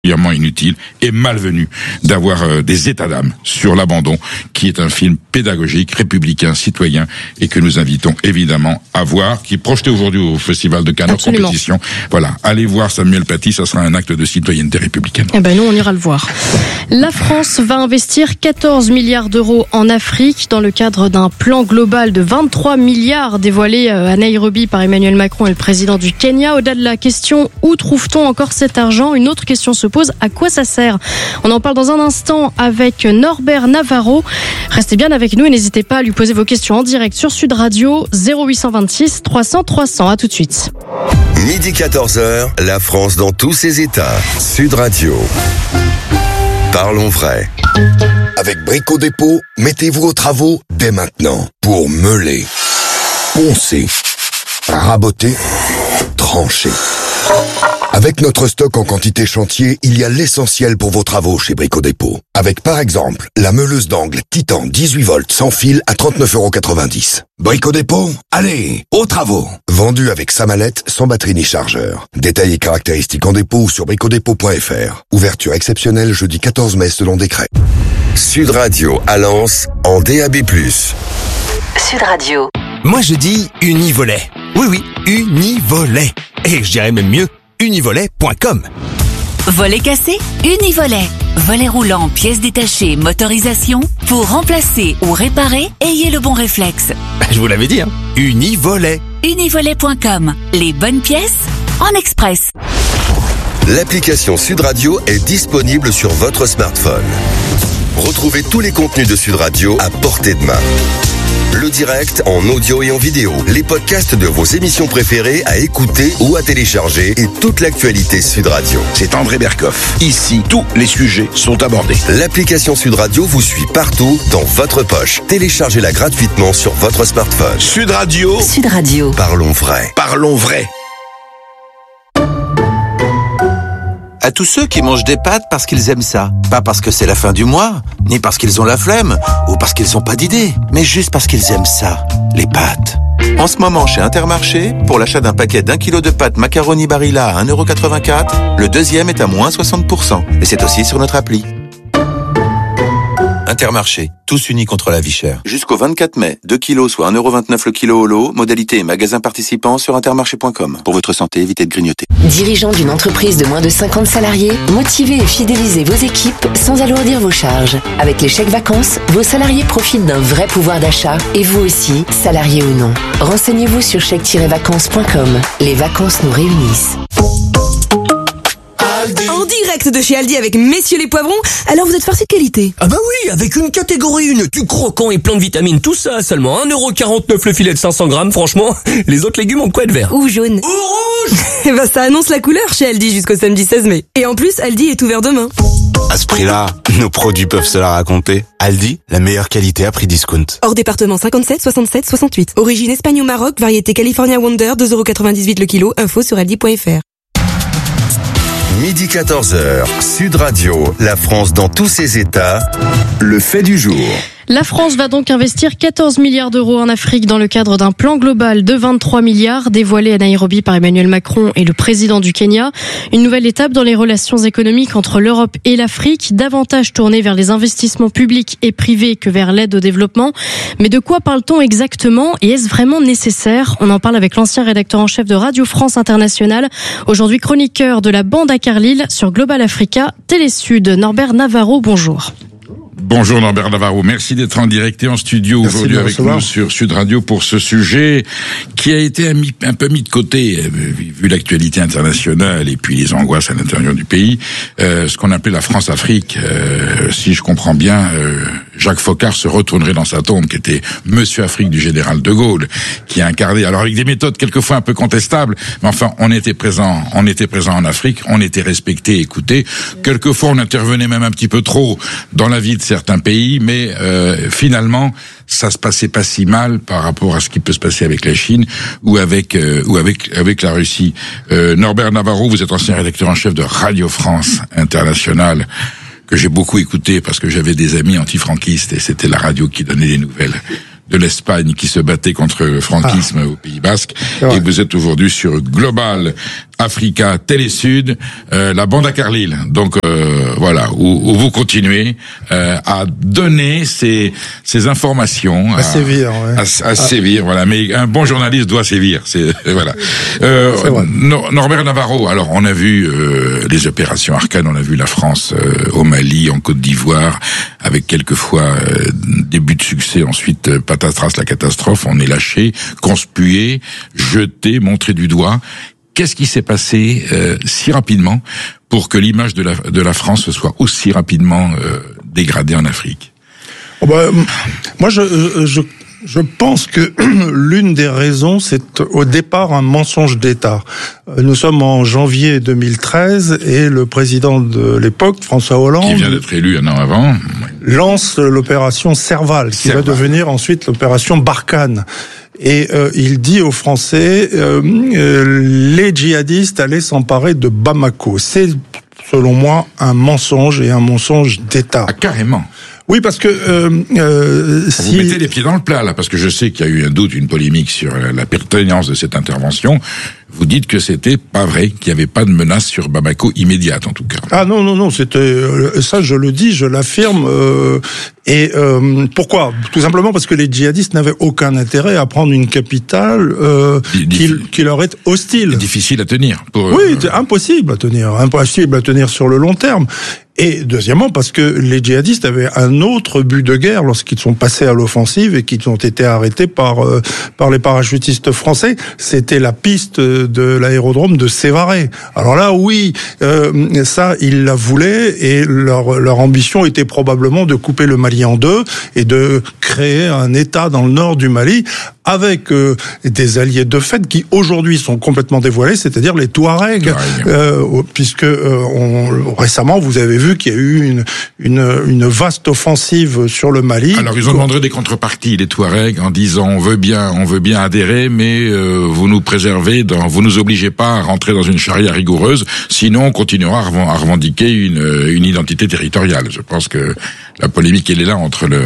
inutile et malvenu d'avoir des états d'âme sur l'abandon, qui est un film pédagogique, républicain, citoyen, et que nous invitons évidemment à voir, qui est projeté aujourd'hui au Festival de Cannes en compétition. Voilà, allez voir Samuel Paty, ça sera un acte de citoyenneté républicaine. Eh ben nous, on ira le voir. La France va investir 14 milliards d'euros en Afrique dans le cadre d'un plan global de 23 milliards dévoilé à Nairobi par Emmanuel Macron et le président du Kenya. Au-delà de la question où trouve-t-on encore cet argent, une autre question se pose: à quoi ça sert? On en parle dans un instant avec Norbert Navarro. Restez bien avec nous et n'hésitez pas à lui poser vos questions en direct sur Sud Radio 0826 300 300. À tout de suite. Midi 14h, la France dans tous ses états. Sud Radio. Parlons vrai. Avec Brico Dépôt, mettez-vous aux travaux dès maintenant pour meuler, poncer, raboter, trancher. Avec notre stock en quantité chantier, il y a l'essentiel pour vos travaux chez Brico Dépôt. Avec par exemple la meuleuse d'angle Titan 18 volts sans fil à 39,90 €. Brico Dépôt, allez, aux travaux. Vendu avec sa mallette, sans batterie ni chargeur. Détails et caractéristiques en dépôt ou sur bricodépôt.fr. Ouverture exceptionnelle jeudi 14 mai selon décret. Sud Radio à Lens en DAB+. Sud Radio. Moi je dis Univolet. Oui, Univolet. Et je dirais même mieux, univolet.com. Volet cassé, Univolet. Volet roulant, pièces détachées, motorisation. Pour remplacer ou réparer, ayez le bon réflexe. Je vous l'avais dit, Univolet. Univolet.com. Les bonnes pièces en express. L'application Sud Radio est disponible sur votre smartphone. Retrouvez tous les contenus de Sud Radio à portée de main. Le direct en audio et en vidéo, les podcasts de vos émissions préférées à écouter ou à télécharger et toute l'actualité Sud Radio. C'est André Berkoff. Ici, tous les sujets sont abordés. L'application Sud Radio vous suit partout dans votre poche. Téléchargez-la gratuitement sur votre smartphone. Sud Radio. Sud Radio. Parlons vrai. Parlons vrai. À tous ceux qui mangent des pâtes parce qu'ils aiment ça. Pas parce que c'est la fin du mois, ni parce qu'ils ont la flemme, ou parce qu'ils n'ont pas d'idée, mais juste parce qu'ils aiment ça, les pâtes. En ce moment, chez Intermarché, pour l'achat d'un paquet d'1 kilo de pâtes macaroni Barilla à 1,84 €, le deuxième est à moins 60%. Et c'est aussi sur notre appli. Intermarché, tous unis contre la vie chère. Jusqu'au 24 mai, 2 kilos soit 1,29 € le kilo au lot, modalité et magasin participant sur intermarché.com. Pour votre santé, évitez de grignoter. Dirigeant d'une entreprise de moins de 50 salariés, motivez et fidélisez vos équipes sans alourdir vos charges. Avec les chèques vacances, vos salariés profitent d'un vrai pouvoir d'achat et vous aussi, salariés ou non. Renseignez-vous sur chèque-vacances.com. Les vacances nous réunissent. En direct de chez Aldi avec messieurs les poivrons. Alors vous êtes farcis de qualité? Ah bah oui, avec une catégorie 1, du croquant et plein de vitamines, tout ça, seulement 1,49 € le filet de 500 grammes, franchement, les autres légumes ont de quoi être verts. Ou jaune. Ou rouge. Eh ben ça annonce la couleur chez Aldi jusqu'au samedi 16 mai. Et en plus, Aldi est ouvert demain. À ce prix-là, nos produits peuvent se la raconter. Aldi, la meilleure qualité à prix discount. Hors département 57, 67, 68. Origine Espagne ou Maroc, variété California Wonder, 2,98 € le kilo, info sur aldi.fr. Midi 14h, Sud Radio, la France dans tous ses états, le fait du jour. La France va donc investir 14 milliards d'euros en Afrique dans le cadre d'un plan global de 23 milliards dévoilé à Nairobi par Emmanuel Macron et le président du Kenya. Une nouvelle étape dans les relations économiques entre l'Europe et l'Afrique, davantage tournée vers les investissements publics et privés que vers l'aide au développement. Mais de quoi parle-t-on exactement et est-ce vraiment nécessaire? On en parle avec l'ancien rédacteur en chef de Radio France Internationale, aujourd'hui chroniqueur de la bande à Carlyle sur Global Africa, Télé Sud. Norbert Navarro, bonjour. Bonjour Norbert Navarro, merci d'être en direct et en studio aujourd'hui avec nous sur Sud Radio pour ce sujet qui a été un peu mis de côté vu l'actualité internationale et puis les angoisses à l'intérieur du pays, ce qu'on appelait la France-Afrique. Si je comprends bien, Jacques Foccart se retournerait dans sa tombe, qui était Monsieur Afrique du général de Gaulle, qui a incarné, alors avec des méthodes quelquefois un peu contestables, mais enfin on était présent en Afrique, on était respecté, écouté. Quelquefois on intervenait même un petit peu trop dans la vie de certains pays, mais finalement ça se passait pas si mal par rapport à ce qui peut se passer avec la Chine ou avec la Russie. Norbert Navarro, vous êtes ancien rédacteur en chef de Radio France Internationale, que j'ai beaucoup écouté parce que j'avais des amis antifranquistes et c'était la radio qui donnait des nouvelles de l'Espagne qui se battait contre le franquisme au Pays Basque. Et vous êtes aujourd'hui sur Global Africa Télésud, la bande à Carlyle. Donc voilà, où vous continuez à donner ces informations, à sévir, à sévir. Voilà, mais un bon journaliste doit sévir. C'est voilà. Norbert Navarro. Alors on a vu les opérations Arcane, on a vu la France au Mali, en Côte d'Ivoire, avec quelquefois début de succès. Ensuite, patatras, la catastrophe. On est lâché, conspué, jeté, montré du doigt. Qu'est-ce qui s'est passé si rapidement pour que l'image de la France soit aussi rapidement dégradée en Afrique? Moi, je pense que l'une des raisons, c'est au départ un mensonge d'État. Nous sommes en janvier 2013 et le président de l'époque, François Hollande, qui vient d'être élu un an avant, lance l'opération Serval, qui va devenir ensuite l'opération Barkhane. Et il dit aux Français, les djihadistes allaient s'emparer de Bamako. C'est, selon moi, un mensonge et un mensonge d'État. Ah, carrément. Oui, parce que vous mettez les pieds dans le plat là, parce que je sais qu'il y a eu un doute, une polémique sur la pertinence de cette intervention. Vous dites que c'était pas vrai, qu'il n'y avait pas de menace sur Bamako immédiate en tout cas. Ah non, c'était ça, je le dis, je l'affirme. Pourquoi ? Tout simplement parce que les djihadistes n'avaient aucun intérêt à prendre une capitale qui leur est hostile. Difficile à tenir. Oui, impossible à tenir sur le long terme. Et deuxièmement, parce que les djihadistes avaient un autre but de guerre lorsqu'ils sont passés à l'offensive et qu'ils ont été arrêtés par les parachutistes français. C'était la piste de l'aérodrome de Sévaré. Alors là, oui, ça, ils la voulaient et leur ambition était probablement de couper le Mali en deux et de créer un État dans le nord du Mali avec des alliés de fait qui aujourd'hui sont complètement dévoilés, c'est-à-dire les Touaregs, puisque récemment vous avez vu qu'il y a eu une vaste offensive sur le Mali. Alors ils ont demandé des contreparties, les Touaregs, en disant on veut bien adhérer, mais vous nous préservez, vous nous obligez pas à rentrer dans une charia rigoureuse, sinon on continuera à revendiquer une identité territoriale. Je pense que la polémique elle est là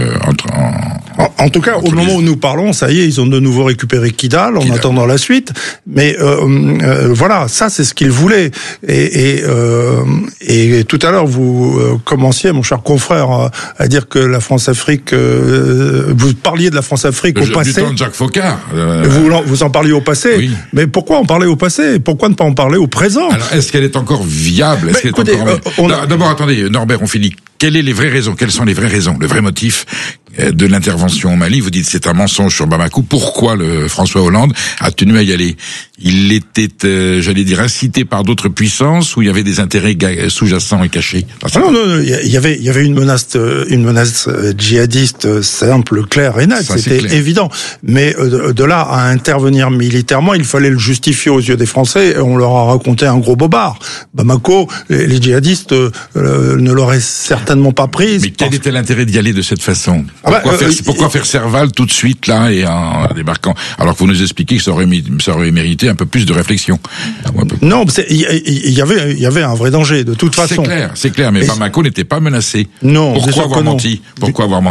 en tout cas, au moment où nous parlons, ça y est, ils ont de nouveau récupéré Kidal en attendant la suite. Mais voilà, ça c'est ce qu'ils voulaient. Et tout à l'heure, vous commenciez, mon cher confrère, à dire que la France-Afrique, vous parliez de la France-Afrique au passé. Du temps de Jacques Foccart. Vous en parliez au passé. Oui. Mais pourquoi en parler au passé ? Pourquoi ne pas en parler au présent ? Alors, est-ce qu'elle est encore viable ? D'abord, attendez, Norbert, on finit. Quelles sont les vraies raisons, le vrai motif de l'intervention au Mali? Vous dites c'est un mensonge sur Bamako. Pourquoi François Hollande a tenu à y aller? Il était, incité par d'autres puissances ou il y avait des intérêts sous-jacents et cachés? Non, il y avait une menace djihadiste simple, claire et nette. C'était évident. Mais de là à intervenir militairement, il fallait le justifier aux yeux des Français. Et on leur a raconté un gros bobard. Bamako, les djihadistes ne l'auraient certainement pas prise. Mais quel était l'intérêt d'y aller de cette façon? Pourquoi faire Serval tout de suite là et en débarquant? Alors que vous nous expliquez que ça aurait mérité un peu plus de réflexion. Non, il y avait un vrai danger de toute façon. C'est clair, mais Bamako n'était pas menacé. Non, Pourquoi avoir menti? Pourquoi avoir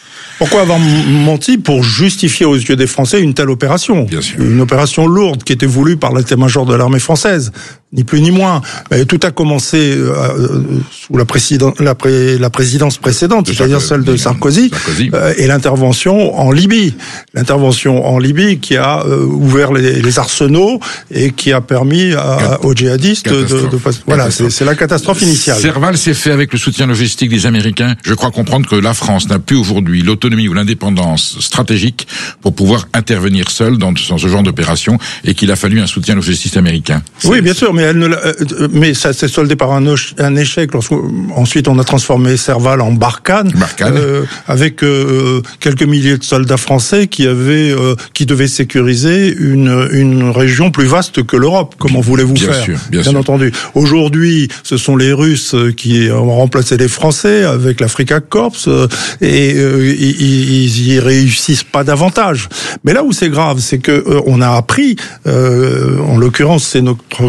menti? Pour justifier aux yeux des Français une telle opération. Bien sûr. Une opération lourde qui était voulue par l'état-major de l'armée française. Ni plus ni moins. Mais tout a commencé sous la présidence précédente, c'est-à-dire celle de Sarkozy. Et l'intervention en Libye. L'intervention en Libye qui a ouvert les arsenaux et qui a permis aux djihadistes voilà, c'est la catastrophe initiale. Serval s'est fait avec le soutien logistique des Américains. Je crois comprendre que la France n'a plus aujourd'hui l'autonomie ou l'indépendance stratégique pour pouvoir intervenir seule dans ce genre d'opération et qu'il a fallu un soutien logistique américain. Oui, bien sûr, mais ça s'est soldé par un échec. Ensuite, on a transformé Serval en Barkhane. Avec quelques milliers de soldats français qui devaient sécuriser une région plus vaste que l'Europe. Comment voulez-vous faire? Bien entendu. Aujourd'hui, ce sont les Russes qui ont remplacé les Français avec l'Africa Corps et ils y réussissent pas davantage. Mais là où c'est grave, c'est que on a appris, en l'occurrence, c'est notre confrère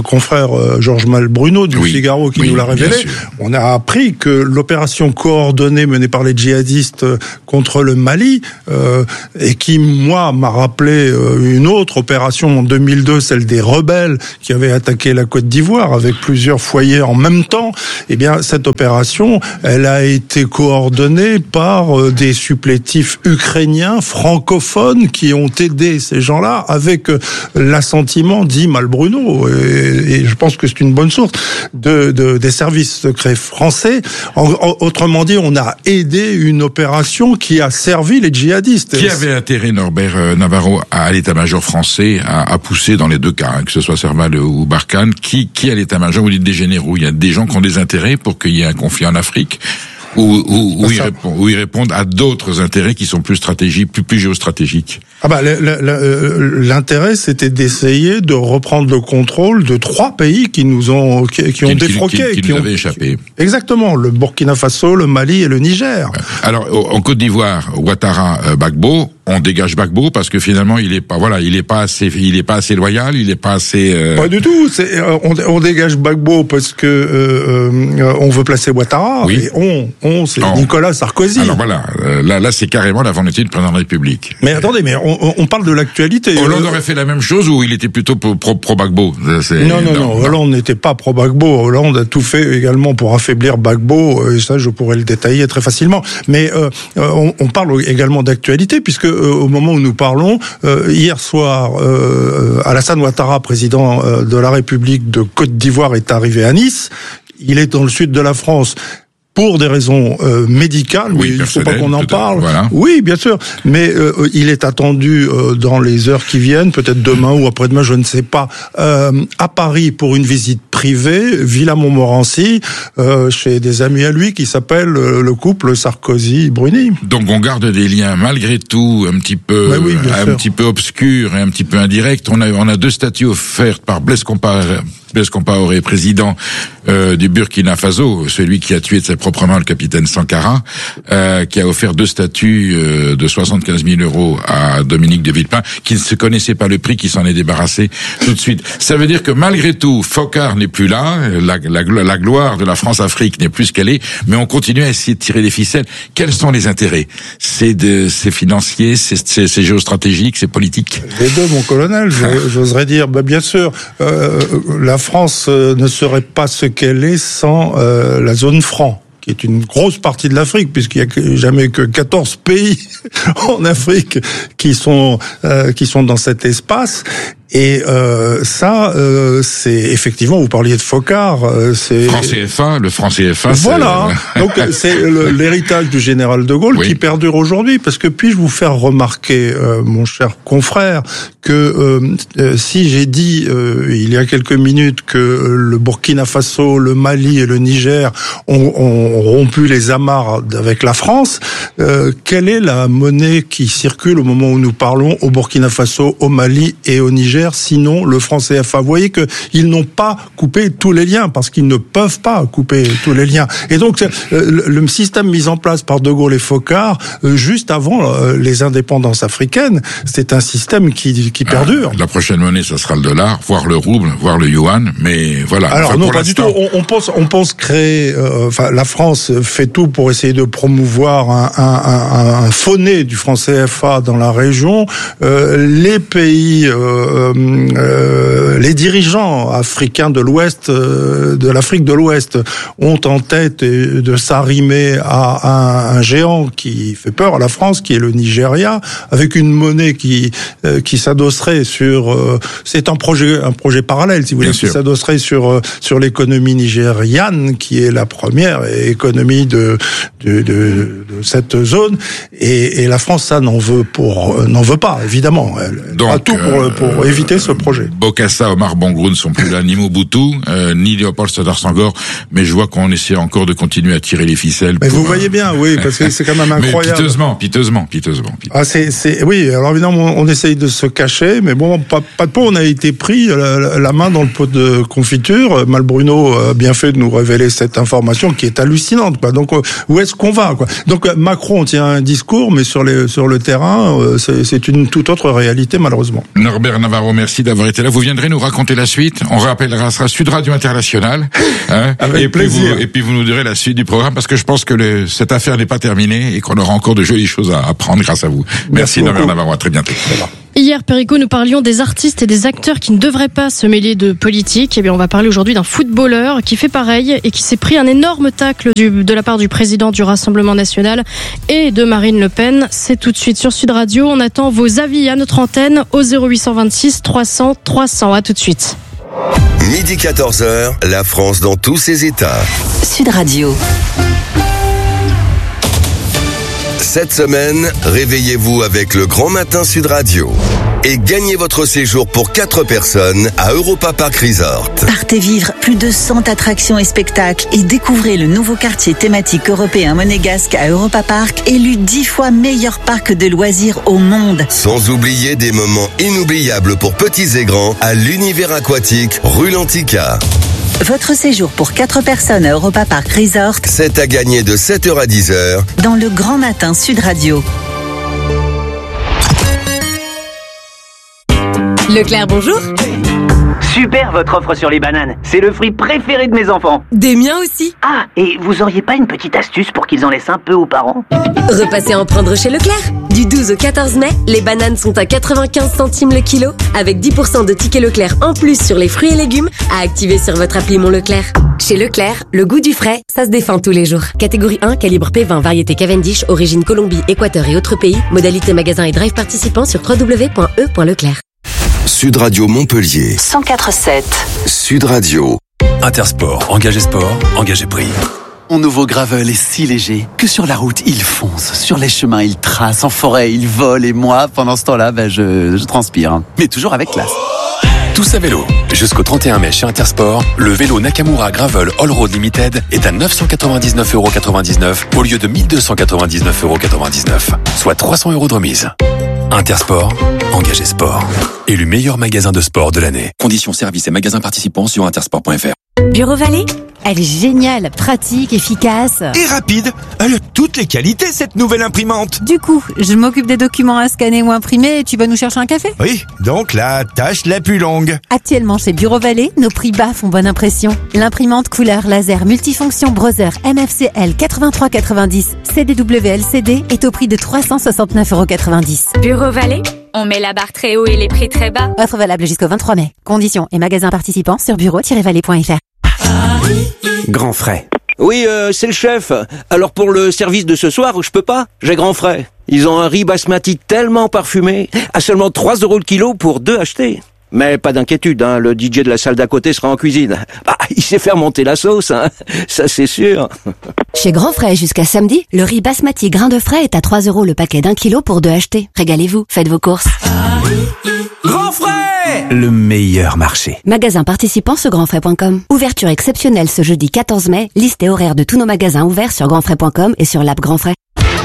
confrère Georges Malbruno du Figaro qui nous l'a révélé. On a appris que l'opération coordonnée menée par les djihadistes contre le Mali, et qui, moi, m'a rappelé une autre opération en 2002, celle des rebelles qui avaient attaqué la Côte d'Ivoire avec plusieurs foyers en même temps, eh bien, cette opération, elle a été coordonnée par des supplétifs ukrainiens, francophones, qui ont aidé ces gens-là avec l'assentiment, dit Malbruno, et je pense que c'est une bonne source, des services secrets français. Autrement dit, on a aidé une opération qui a servi les djihadistes. Qui avait intérêt, Norbert Navarro, à l'état-major français à pousser dans les deux cas, que ce soit Serval ou Barkhane, qui à l'état-major, vous dites des généraux, il y a des gens qui ont des intérêts pour qu'il y ait un conflit en Afrique, où ils répondent à d'autres intérêts qui sont plus stratégiques, plus géostratégiques. L'intérêt, c'était d'essayer de reprendre le contrôle de 3 pays qui nous ont qui ont défroqué, qui nous avaient échappé. Exactement, le Burkina Faso, le Mali et le Niger. Alors en Côte d'Ivoire, Ouattara, Gbagbo, on dégage Gbagbo parce que finalement il est pas assez loyal, il est pas assez. Pas du tout. On dégage Gbagbo parce que on veut placer Ouattara. Oui. Et c'est Nicolas Sarkozy. Alors voilà, là c'est carrément la volonté du président de la République. Mais attendez, on parle de l'actualité. Hollande aurait fait la même chose ou il était plutôt pro Gbagbo? Non. Hollande n'était pas pro Gbagbo. Hollande a tout fait également pour affaiblir Gbagbo. Et ça, je pourrais le détailler très facilement. Mais on parle également d'actualité puisque au moment où nous parlons, hier soir, Alassane Ouattara, président de la République de Côte d'Ivoire, est arrivé à Nice. Il est dans le sud de la France. Pour des raisons médicales, mais il ne faut pas qu'on en parle. Voilà. Oui, bien sûr, mais il est attendu dans les heures qui viennent, peut-être demain ou après-demain, je ne sais pas, à Paris pour une visite privée, Villa Montmorency, chez des amis à lui qui s'appellent le couple Sarkozy-Bruni. Donc on garde des liens malgré tout un petit peu obscurs et un petit peu indirects. On a 2 statues offertes par Blaise Compaoré, président du Burkina Faso, celui qui a tué de sa propre main le capitaine Sankara, qui a offert 2 statues de 75 000 € à Dominique de Villepin, qui ne se connaissait pas le prix, qui s'en est débarrassé tout de suite. Ça veut dire que malgré tout, Foccart n'est plus là, la gloire de la France-Afrique n'est plus ce qu'elle est, mais on continue à essayer de tirer des ficelles. Quels sont les intérêts? C'est financier, c'est géostratégique, c'est politique? Les deux, mon colonel, j'oserais dire, bien sûr, la France ne serait pas ce qu'elle est sans la zone franc, qui est une grosse partie de l'Afrique, puisqu'il y a jamais que 14 pays en Afrique qui sont dans cet espace. Et c'est effectivement, vous parliez de Foccart, c'est le franc CFA. Voilà. Donc c'est l'héritage du général de Gaulle qui perdure aujourd'hui. Parce que puis-je vous faire remarquer, mon cher confrère, que si j'ai dit il y a quelques minutes que le Burkina Faso, le Mali et le Niger ont rompu les amarres avec la France, quelle est la monnaie qui circule au moment où nous parlons au Burkina Faso, au Mali et au Niger, sinon le franc CFA? Vous voyez qu'ils n'ont pas coupé tous les liens, parce qu'ils ne peuvent pas couper tous les liens. Et donc, le système mis en place par De Gaulle et Foccart, juste avant les indépendances africaines, c'est un système qui perdure. La prochaine monnaie, ça sera le dollar, voire le rouble, voire le yuan, mais voilà. Alors non, pas du tout. On pense créer, la France fait tout pour essayer de promouvoir un fauné du franc CFA dans la région. Les pays les dirigeants africains de l'Ouest, de l'Afrique de l'Ouest, ont en tête de s'arrimer à un géant qui fait peur à la France, qui est le Nigeria, avec une monnaie qui s'adosserait sur, c'est un projet parallèle, si vous voulez, qui s'adosserait sur l'économie nigériane, qui est la première économie de cette zone, et la France, ça n'en veut pas, évidemment. Elle a tout pour éviter ce projet. Bokassa, Omar Bongo ne sont plus là, ni Mobutu, ni Léopold Sédar Senghor, mais je vois qu'on essaie encore de continuer à tirer les ficelles. Mais vous voyez bien, oui, parce que c'est quand même incroyable. Mais piteusement. Oui, alors évidemment, on essaye de se cacher, mais bon, pas de peau, on a été pris la main dans le pot de confiture. Malbruno a bien fait de nous révéler cette information qui est hallucinante, quoi. Donc, où est-ce qu'on va, quoi? Donc, Macron tient un discours, mais sur le terrain, c'est une toute autre réalité, malheureusement. Norbert Navarro. Navarro, merci d'avoir été là. Vous viendrez nous raconter la suite. On rappellera, ça sera Sud Radio International. Avec plaisir. Et puis vous nous direz la suite du programme, parce que je pense que cette affaire n'est pas terminée et qu'on aura encore de jolies choses à apprendre grâce à vous. Merci Norbert Navarro, à très bientôt. Hier, Perico, nous parlions des artistes et des acteurs qui ne devraient pas se mêler de politique. Eh bien, on va parler aujourd'hui d'un footballeur qui fait pareil et qui s'est pris un énorme tacle de la part du président du Rassemblement National et de Marine Le Pen. C'est tout de suite sur Sud Radio. On attend vos avis à notre antenne au 0826 300 300. À tout de suite. Midi 14h, la France dans tous ses états. Sud Radio. Cette semaine, réveillez-vous avec le Grand Matin Sud Radio et gagnez votre séjour pour 4 personnes à Europa Park Resort. Partez vivre plus de 100 attractions et spectacles et découvrez le nouveau quartier thématique européen monégasque à Europa Park, élu 10 fois meilleur parc de loisirs au monde. Sans oublier des moments inoubliables pour petits et grands à l'univers aquatique rue Lantica. Votre séjour pour 4 personnes à Europa Park Resort, c'est à gagner de 7h à 10h dans le Grand Matin Sud Radio. Leclerc, bonjour. Super votre offre sur les bananes, c'est le fruit préféré de mes enfants. Des miens aussi. Ah, et vous auriez pas une petite astuce pour qu'ils en laissent un peu aux parents? Repassez en prendre chez Leclerc. Du 12 au 14 mai, les bananes sont à 95 centimes le kilo, avec 10% de tickets Leclerc en plus sur les fruits et légumes à activer sur votre appli Mon Leclerc. Chez Leclerc, le goût du frais, ça se défend tous les jours. Catégorie 1, calibre P20, variété Cavendish, origine Colombie, Équateur et autres pays. Modalité magasin et drive participant sur www.e.leclerc. Sud Radio Montpellier 104.7. Sud Radio. Intersport, engagé sport, engagé prix. Mon nouveau gravel est si léger que sur la route, il fonce. Sur les chemins, il trace. En forêt, il vole. Et moi, pendant ce temps-là, je transpire. Mais toujours avec classe. Tous à vélo. Jusqu'au 31 mai chez Intersport, le vélo Nakamura Gravel All Road Limited est à 999,99€ au lieu de 1299,99€, soit 300€ de remise. Intersport, engagé sport. Élu meilleur magasin de sport de l'année. Conditions, services et magasins participants sur intersport.fr. Bureau Vallée, elle est géniale, pratique, efficace. Et rapide. Elle a toutes les qualités, cette nouvelle imprimante. Du coup, je m'occupe des documents à scanner ou imprimer et tu vas nous chercher un café? Oui, donc la tâche la plus longue. Actuellement chez Bureau Vallée, nos prix bas font bonne impression. L'imprimante couleur laser multifonction Brother MFCL 8390 CDW-LCD est au prix de 369,90€. Bureau Vallée, on met la barre très haut et les prix très bas. Offre valable jusqu'au 23 mai. Conditions et magasins participants sur bureau-vallée.fr. Grand frais. Oui, c'est le chef. Alors pour le service de ce soir, je peux pas. J'ai grand frais. Ils ont un riz basmati tellement parfumé, à seulement 3€ le kilo pour 2 achetés. Mais pas d'inquiétude, hein, le DJ de la salle d'à côté sera en cuisine. Bah, il sait faire monter la sauce, hein, ça c'est sûr. Chez Grand Frais, jusqu'à samedi, le riz basmati grain de frais est à 3€ le paquet d'1 kilo pour 2 achetés. Régalez-vous, faites vos courses. Grand frais, le meilleur marché. Magasin participant sur grandfrais.com. Ouverture exceptionnelle ce jeudi 14 mai. Liste et horaire de tous nos magasins ouverts sur grandfrais.com et sur l'app Grand Frais.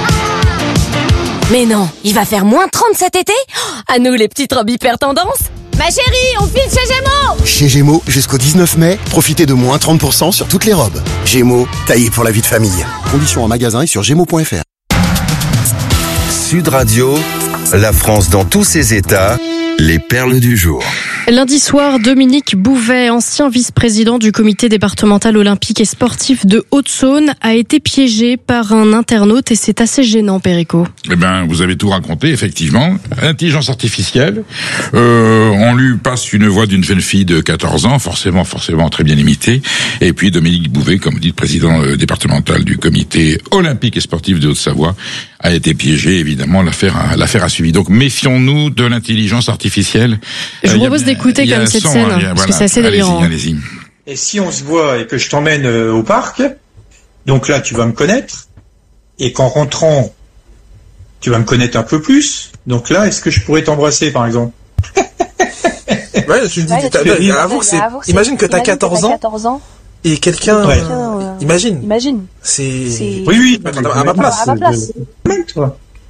Mais non, il va faire moins 30 cet été? À nous les petites robes hyper tendance. Ma chérie, on file chez Gémeaux! Chez Gémeaux, jusqu'au 19 mai, profitez de moins 30% sur toutes les robes. Gémeaux, taillé pour la vie de famille. Conditions en magasin et sur gémeaux.fr. Sud Radio, la France dans tous ses états, les perles du jour. Lundi soir, Dominique Bouvet, ancien vice-président du comité départemental olympique et sportif de Haute-Saône, a été piégé par un internaute et c'est assez gênant, Perico. Eh ben, vous avez tout raconté, effectivement. Intelligence artificielle. On lui passe une voix d'une jeune fille de 14 ans, forcément très bien imitée. Et puis Dominique Bouvet, comme vous dites, président départemental du comité olympique et sportif de Haute-Savoie, a été piégé. Évidemment, l'affaire a suivi. Donc, méfions-nous de l'intelligence artificielle. Je vous propose d'écouter comme cette scène, parce que c'est assez délirant. Allez-y. Et si on se voit et que je t'emmène au parc, donc là, tu vas me connaître. Et qu'en rentrant, tu vas me connaître un peu plus. Donc là, est-ce que je pourrais t'embrasser, par exemple? Ouais, je dis, avoue que c'est, imagine que t'as 14 ans. Et quelqu'un, imagine. C'est... Oui, à ma place.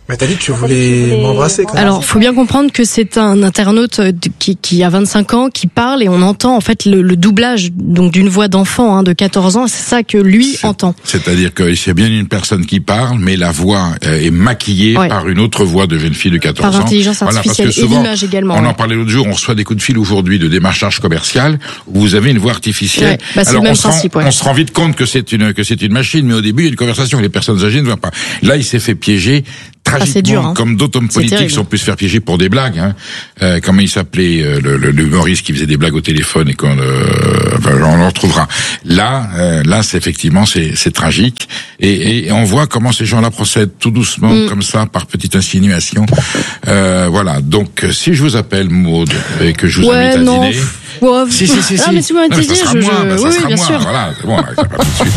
Mais t'as dit que tu voulais m'embrasser quand même. Alors, faut bien comprendre que c'est un internaute qui a 25 ans, qui parle, et on entend en fait le doublage donc d'une voix d'enfant de 14 ans, c'est ça que lui entend. C'est-à-dire que c'est bien une personne qui parle, mais la voix est maquillée par une autre voix de jeune fille de 14 ans. Par intelligence artificielle, parce que souvent, et l'image également. On en parlait l'autre jour, on reçoit des coups de fil aujourd'hui de démarchage commercial où vous avez une voix artificielle. Ouais, c'est alors le même principe, on se rend vite compte que c'est une machine, mais au début il y a une conversation que les personnes âgées ne voient pas. Là, il s'est fait piéger tragiquement, dur, comme d'autres hommes politiques ont pu se faire piéger pour des blagues. Comment il s'appelait le humoriste qui faisait des blagues au téléphone et qu'on on le retrouvera. Là, c'est effectivement c'est tragique et on voit comment ces gens-là procèdent tout doucement comme ça par petites insinuations. Voilà. Donc si je vous appelle Maud et que je vous invite à dîner. Si. Ah, mais si vous m'invitez, oui, bien sûr. Voilà, c'est bon, là, ça va tout de suite.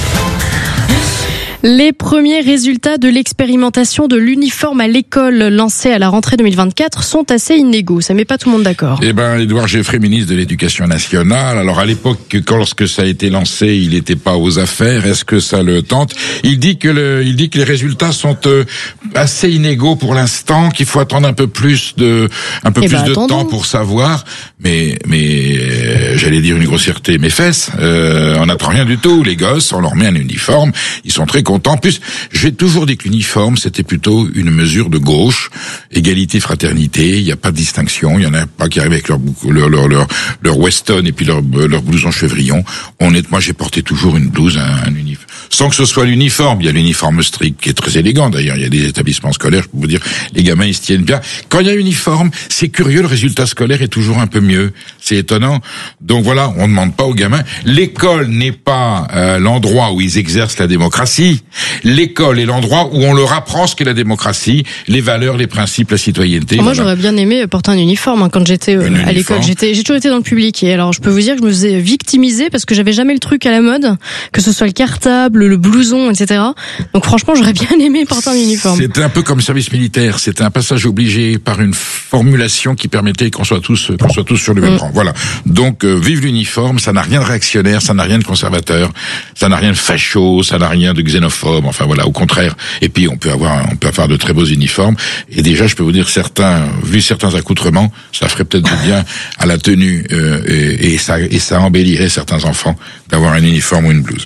Les premiers résultats de l'expérimentation de l'uniforme à l'école lancée à la rentrée 2024 sont assez inégaux. Ça met pas tout le monde d'accord. Édouard Geoffrey, ministre de l'Éducation nationale. Alors, à l'époque, lorsque ça a été lancé, il n'était pas aux affaires. Est-ce que ça le tente? Il dit que les résultats sont assez inégaux pour l'instant, qu'il faut attendre un peu plus de temps pour savoir. Mais j'allais dire une grossièreté, mes fesses. On n'attend rien du tout. Les gosses, on leur met un uniforme. Ils sont très contents. En plus, j'ai toujours dit que l'uniforme, c'était plutôt une mesure de gauche, égalité, fraternité. Il n'y a pas de distinction. Il y en a pas qui arrivent avec leur Weston et puis leur blouse en chevrillon. Moi, j'ai porté toujours une blouse, un uniforme. Sans que ce soit l'uniforme. Il y a l'uniforme strict qui est très élégant. D'ailleurs, il y a des établissements scolaires, je peux vous dire, les gamins, ils se tiennent bien. Quand il y a uniforme, c'est curieux, le résultat scolaire est toujours un peu mieux. C'est étonnant. Donc voilà, on ne demande pas aux gamins. L'école n'est pas l'endroit où ils exercent la démocratie. L'école est l'endroit où on leur apprend ce qu'est la démocratie, les valeurs, les principes, la citoyenneté. Moi, j'aurais bien aimé porter un uniforme quand j'étais à l'école. J'ai toujours été dans le public. Et alors, je peux vous dire que je me faisais victimiser parce que j'avais jamais le truc à la mode, que ce soit le cartable, le blouson, etc. Donc franchement, j'aurais bien aimé porter un uniforme. C'était un peu comme le service militaire. C'était un passage obligé par une formulation qui permettait qu'on soit tous sur le même rang. Voilà. Donc, vive l'uniforme. Ça n'a rien de réactionnaire, ça n'a rien de conservateur, ça n'a rien de facho, ça n'a rien de xénophobe. Enfin voilà, au contraire. Et puis on peut avoir de très beaux uniformes. Et déjà, je peux vous dire vu certains accoutrements, ça ferait peut-être du bien à la tenue et ça embellirait certains enfants d'avoir un uniforme ou une blouse.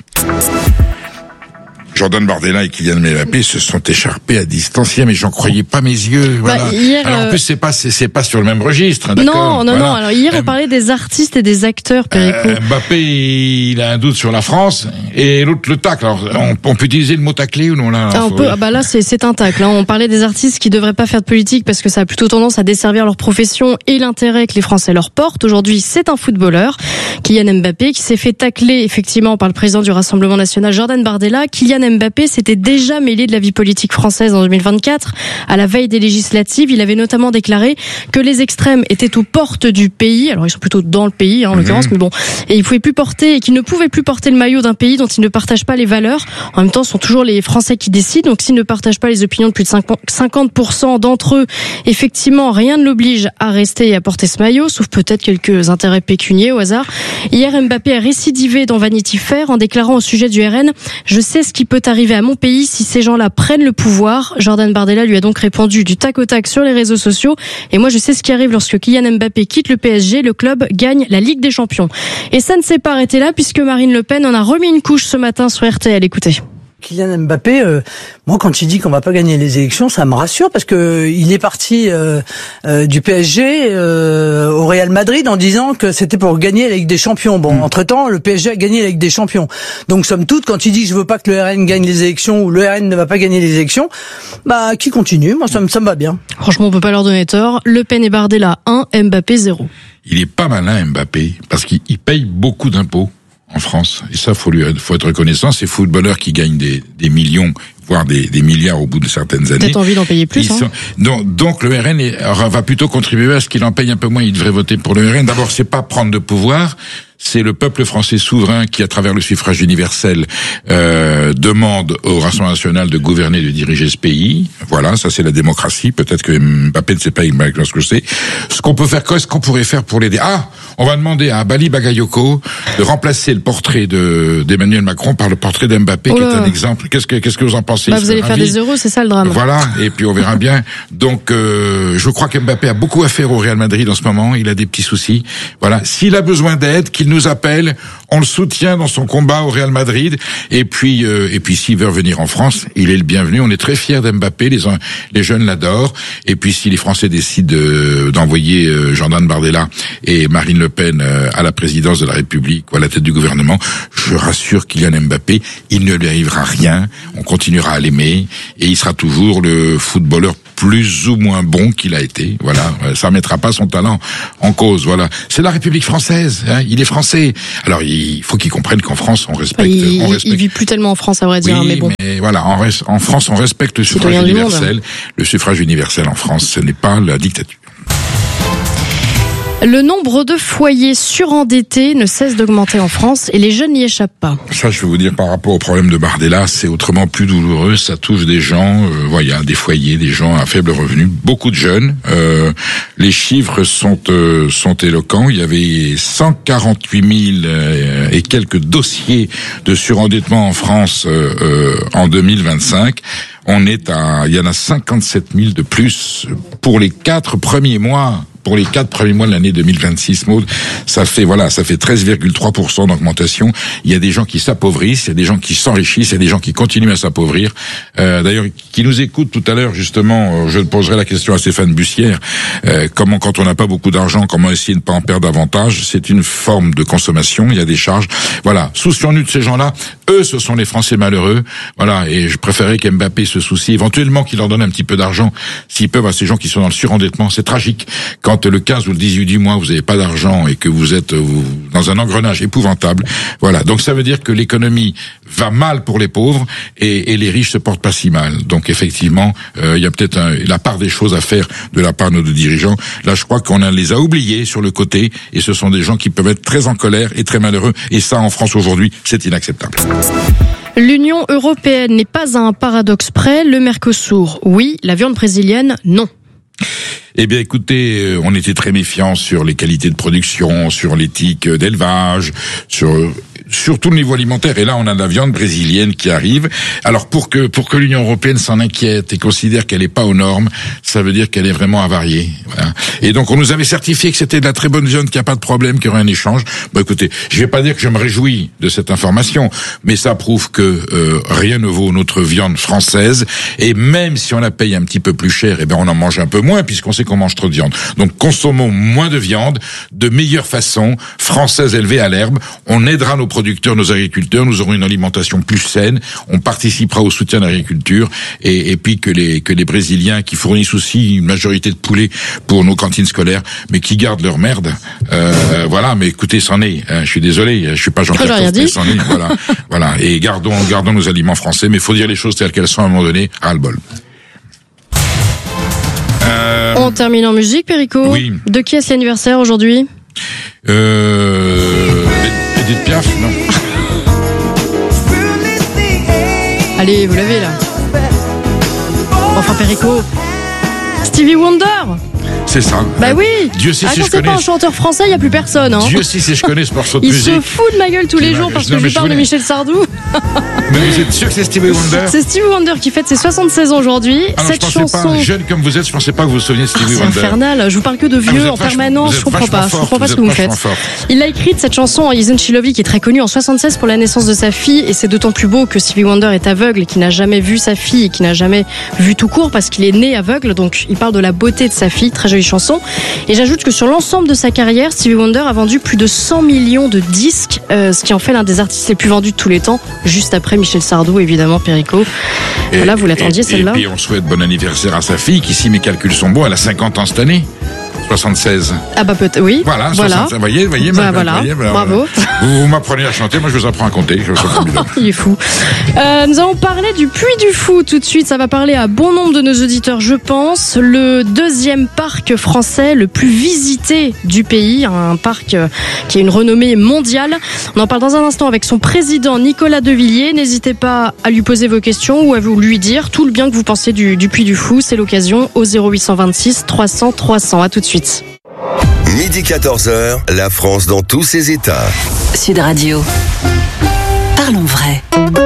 Jordan Bardella et Kylian Mbappé se sont écharpés à distance hier, mais j'en croyais pas mes yeux. Voilà. Hier, alors en plus c'est pas sur le même registre, d'accord. Non. Alors hier on parlait des artistes et des acteurs. Mbappé il a un doute sur la France et l'autre le tacle. Alors on peut utiliser le mot tacler ou non là? Là c'est un tacle. On parlait des artistes qui devraient pas faire de politique parce que ça a plutôt tendance à desservir leur profession et l'intérêt que les Français leur portent. Aujourd'hui c'est un footballeur, Kylian Mbappé, qui s'est fait tacler effectivement par le président du Rassemblement National, Jordan Bardella. Kylian Mbappé s'était déjà mêlé de la vie politique française en 2024. À la veille des législatives, il avait notamment déclaré que les extrêmes étaient aux portes du pays. Alors ils sont plutôt dans le pays en l'occurrence, mais bon. Et qu'il ne pouvait plus porter le maillot d'un pays dont il ne partage pas les valeurs. En même temps, ce sont toujours les Français qui décident. Donc s'ils ne partagent pas les opinions de plus de 50% d'entre eux, effectivement, rien ne l'oblige à rester et à porter ce maillot, sauf peut-être quelques intérêts pécuniaires au hasard. Hier, Mbappé a récidivé dans Vanity Fair en déclarant au sujet du RN: je sais ce qui peut arriver à mon pays si ces gens-là prennent le pouvoir. Jordan Bardella lui a donc répondu du tac au tac sur les réseaux sociaux. Et moi, je sais ce qui arrive lorsque Kylian Mbappé quitte le PSG. Le club gagne la Ligue des Champions. Et ça ne s'est pas arrêté là puisque Marine Le Pen en a remis une couche ce matin sur RTL. Écoutez. Kylian Mbappé, moi quand il dit qu'on va pas gagner les élections, ça me rassure parce que il est parti du PSG au Real Madrid en disant que c'était pour gagner la Ligue des Champions. Bon, entre-temps, le PSG a gagné la Ligue des Champions. Donc somme toute, quand il dit je veux pas que le RN gagne les élections ou le RN ne va pas gagner les élections, qui continue. Moi ça me va bien. Franchement, on peut pas leur donner tort. Le Pen et Bardella 1, Mbappé 0. Il est pas malin Mbappé parce qu'il paye beaucoup d'impôts en France. Et ça, faut être reconnaissant. Ces footballeurs qui gagnent des millions, voire des milliards au bout de certaines années. Peut-être envie d'en payer plus. Donc le RN va plutôt contribuer à ce qu'il en paye un peu moins. Il devrait voter pour le RN. D'abord, c'est pas prendre de pouvoir. C'est le peuple français souverain qui, à travers le suffrage universel, demande au Rassemblement national de gouverner, de diriger ce pays. Voilà, ça c'est la démocratie. Peut-être que Mbappé ne sait pas ce que c'est. Ce qu'on peut faire, qu'est-ce qu'on pourrait faire pour l'aider? On va demander à Bali Bagayoko de remplacer le portrait d'Emmanuel Macron par le portrait d'Mbappé, qui est un exemple. Qu'est-ce que vous en pensez? Vous allez faire des euros, c'est ça le drame. Voilà, et puis on verra bien. Donc, je crois qu'Mbappé a beaucoup à faire au Real Madrid en ce moment. Il a des petits soucis. Voilà. S'il a besoin d'aide, qu'il nous appelle. On le soutient dans son combat au Real Madrid. Et puis s'il veut revenir en France, il est le bienvenu. On est très fiers d'Mbappé. Les jeunes l'adorent. Et puis si les Français décident d'envoyer Jordan Bardella et Marine Le Pen à la présidence de la République ou à la tête du gouvernement, je rassure Kylian Mbappé, il ne lui arrivera rien. On continuera à l'aimer et il sera toujours le footballeur plus ou moins bon qu'il a été. Voilà, ça mettra pas son talent en cause. Voilà, c'est la République française. Hein, il est français. Alors il faut qu'il comprenne qu'en France on respecte. Il vit plus tellement en France, à vrai dire. Oui, mais bon. Mais voilà, en France on respecte le suffrage universel. Le suffrage universel en France, ce n'est pas la dictature. Le nombre de foyers surendettés ne cesse d'augmenter en France et les jeunes n'y échappent pas. Ça, je vais vous dire, par rapport au problème de Bardella, c'est autrement plus douloureux. Ça touche des gens, voilà, des foyers, des gens à faible revenu, beaucoup de jeunes. Les chiffres sont éloquents. Il y avait 148 000 et quelques dossiers de surendettement en France en 2025. Il y en a 57 000 de plus pour les 4 premiers mois. Pour les 4 premiers mois de l'année 2026, Maud, ça fait 13,3% d'augmentation. Il y a des gens qui s'appauvrissent, il y a des gens qui s'enrichissent, il y a des gens qui continuent à s'appauvrir. D'ailleurs, qui nous écoutent tout à l'heure, justement, je poserai la question à Stéphane Bussière. Comment, quand on n'a pas beaucoup d'argent, comment essayer de ne pas en perdre davantage? C'est une forme de consommation, il y a des charges. Voilà. Soucions-nous de ces gens-là. Eux, ce sont les Français malheureux. Voilà. Et je préférais qu'Mbappé se soucie éventuellement qu'il leur donne un petit peu d'argent, s'ils peuvent, à ces gens qui sont dans le surendettement. C'est tragique. Quand le 15 ou le 18 du mois, vous n'avez pas d'argent et que vous êtes dans un engrenage épouvantable. Voilà. Donc ça veut dire que l'économie va mal pour les pauvres et les riches se portent pas si mal. Donc effectivement, il y a peut-être la part des choses à faire de la part de nos dirigeants. Là, je crois qu'on les a oubliés sur le côté et ce sont des gens qui peuvent être très en colère et très malheureux. Et ça, en France aujourd'hui, c'est inacceptable. L'Union européenne n'est pas à un paradoxe près. Le Mercosur, oui. La viande brésilienne, non. Eh bien, écoutez, on était très méfiants sur les qualités de production, sur l'éthique d'élevage, sur tout le niveau alimentaire. Et là, on a de la viande brésilienne qui arrive. Alors, pour que l'Union européenne s'en inquiète et considère qu'elle n'est pas aux normes, ça veut dire qu'elle est vraiment avariée. Voilà. Et donc, on nous avait certifié que c'était de la très bonne viande, qu'il n'y a pas de problème, qu'il y aurait un échange. Bon, écoutez, je vais pas dire que je me réjouis de cette information, mais ça prouve que rien ne vaut notre viande française. Et même si on la paye un petit peu plus cher, eh ben, on en mange un peu moins, puisqu'on sait qu'on mange trop de viande. Donc, consommons moins de viande, de meilleure façon, française élevée à l'herbe. On aidera nos producteurs, nos agriculteurs, nous aurons une alimentation plus saine, on participera au soutien de l'agriculture et puis que les Brésiliens qui fournissent aussi une majorité de poulets pour nos cantines scolaires, mais qui gardent leur merde, voilà, mais écoutez, c'en est, hein, je suis désolé, je suis pas Jean-Pierre Coff, c'en est, voilà, et gardons nos aliments français, mais il faut dire les choses telles qu'elles sont à un moment donné, ras-le-bol. On termine en musique, Perico. Oui. De qui est-ce l'anniversaire aujourd'hui? Edith Piaf, non. Allez, vous l'avez là. Enfin, Perico. Stevie Wonder. C'est ça. Bah oui. Dieu sait si je connais. Quand c'est pas un chanteur français, il y a plus personne. Hein. Dieu sait si je connais ce morceau de musique. Il se fout de ma gueule tous les jours parce que je parle de Michel Sardou. Mais vous êtes sûr que c'est Stevie Wonder? C'est Stevie Wonder qui fête ses 76 ans aujourd'hui. Alors, cette chanson, pas, jeune comme vous êtes, je pensais pas que vous vous souveniez de Stevie Wonder. C'est infernal. Je vous parle que de vieux en permanence. Je comprends pas. Je comprends pas ce que vous faites. Il a écrit cette chanson Isn't She Lovely qui est très connue en 76 pour la naissance de sa fille et c'est d'autant plus beau que Stevie Wonder est aveugle et qui n'a jamais vu sa fille et qui n'a jamais vu tout court parce qu'il est né aveugle. Donc il parle de la beauté de sa fille. Très jolie chanson. Et j'ajoute que sur l'ensemble de sa carrière, Stevie Wonder a vendu plus de 100 millions de disques, ce qui en fait l'un des artistes les plus vendus de tous les temps, juste après Michel Sardou, évidemment, Perico. Voilà, vous l'attendiez celle-là. Et puis on souhaite bon anniversaire à sa fille, qui, si mes calculs sont bons, elle a 50 ans cette année. 76. Ah bah peut-être, oui. Voilà, 60, vous voyez, bravo. Vous m'apprenez à chanter, moi je vous apprends à compter. Il est fou. Nous allons parler du Puy du Fou tout de suite. Ça va parler à bon nombre de nos auditeurs, je pense. Le deuxième parc français le plus visité du pays, un parc qui a une renommée mondiale. On en parle dans un instant avec son président Nicolas Devilliers. N'hésitez pas à lui poser vos questions ou à vous lui dire tout le bien que vous pensez du Puy du Fou. C'est l'occasion au 0826 300 300. À tout de suite. Midi 14h, la France dans tous ses états. Sud Radio. Parlons vrai.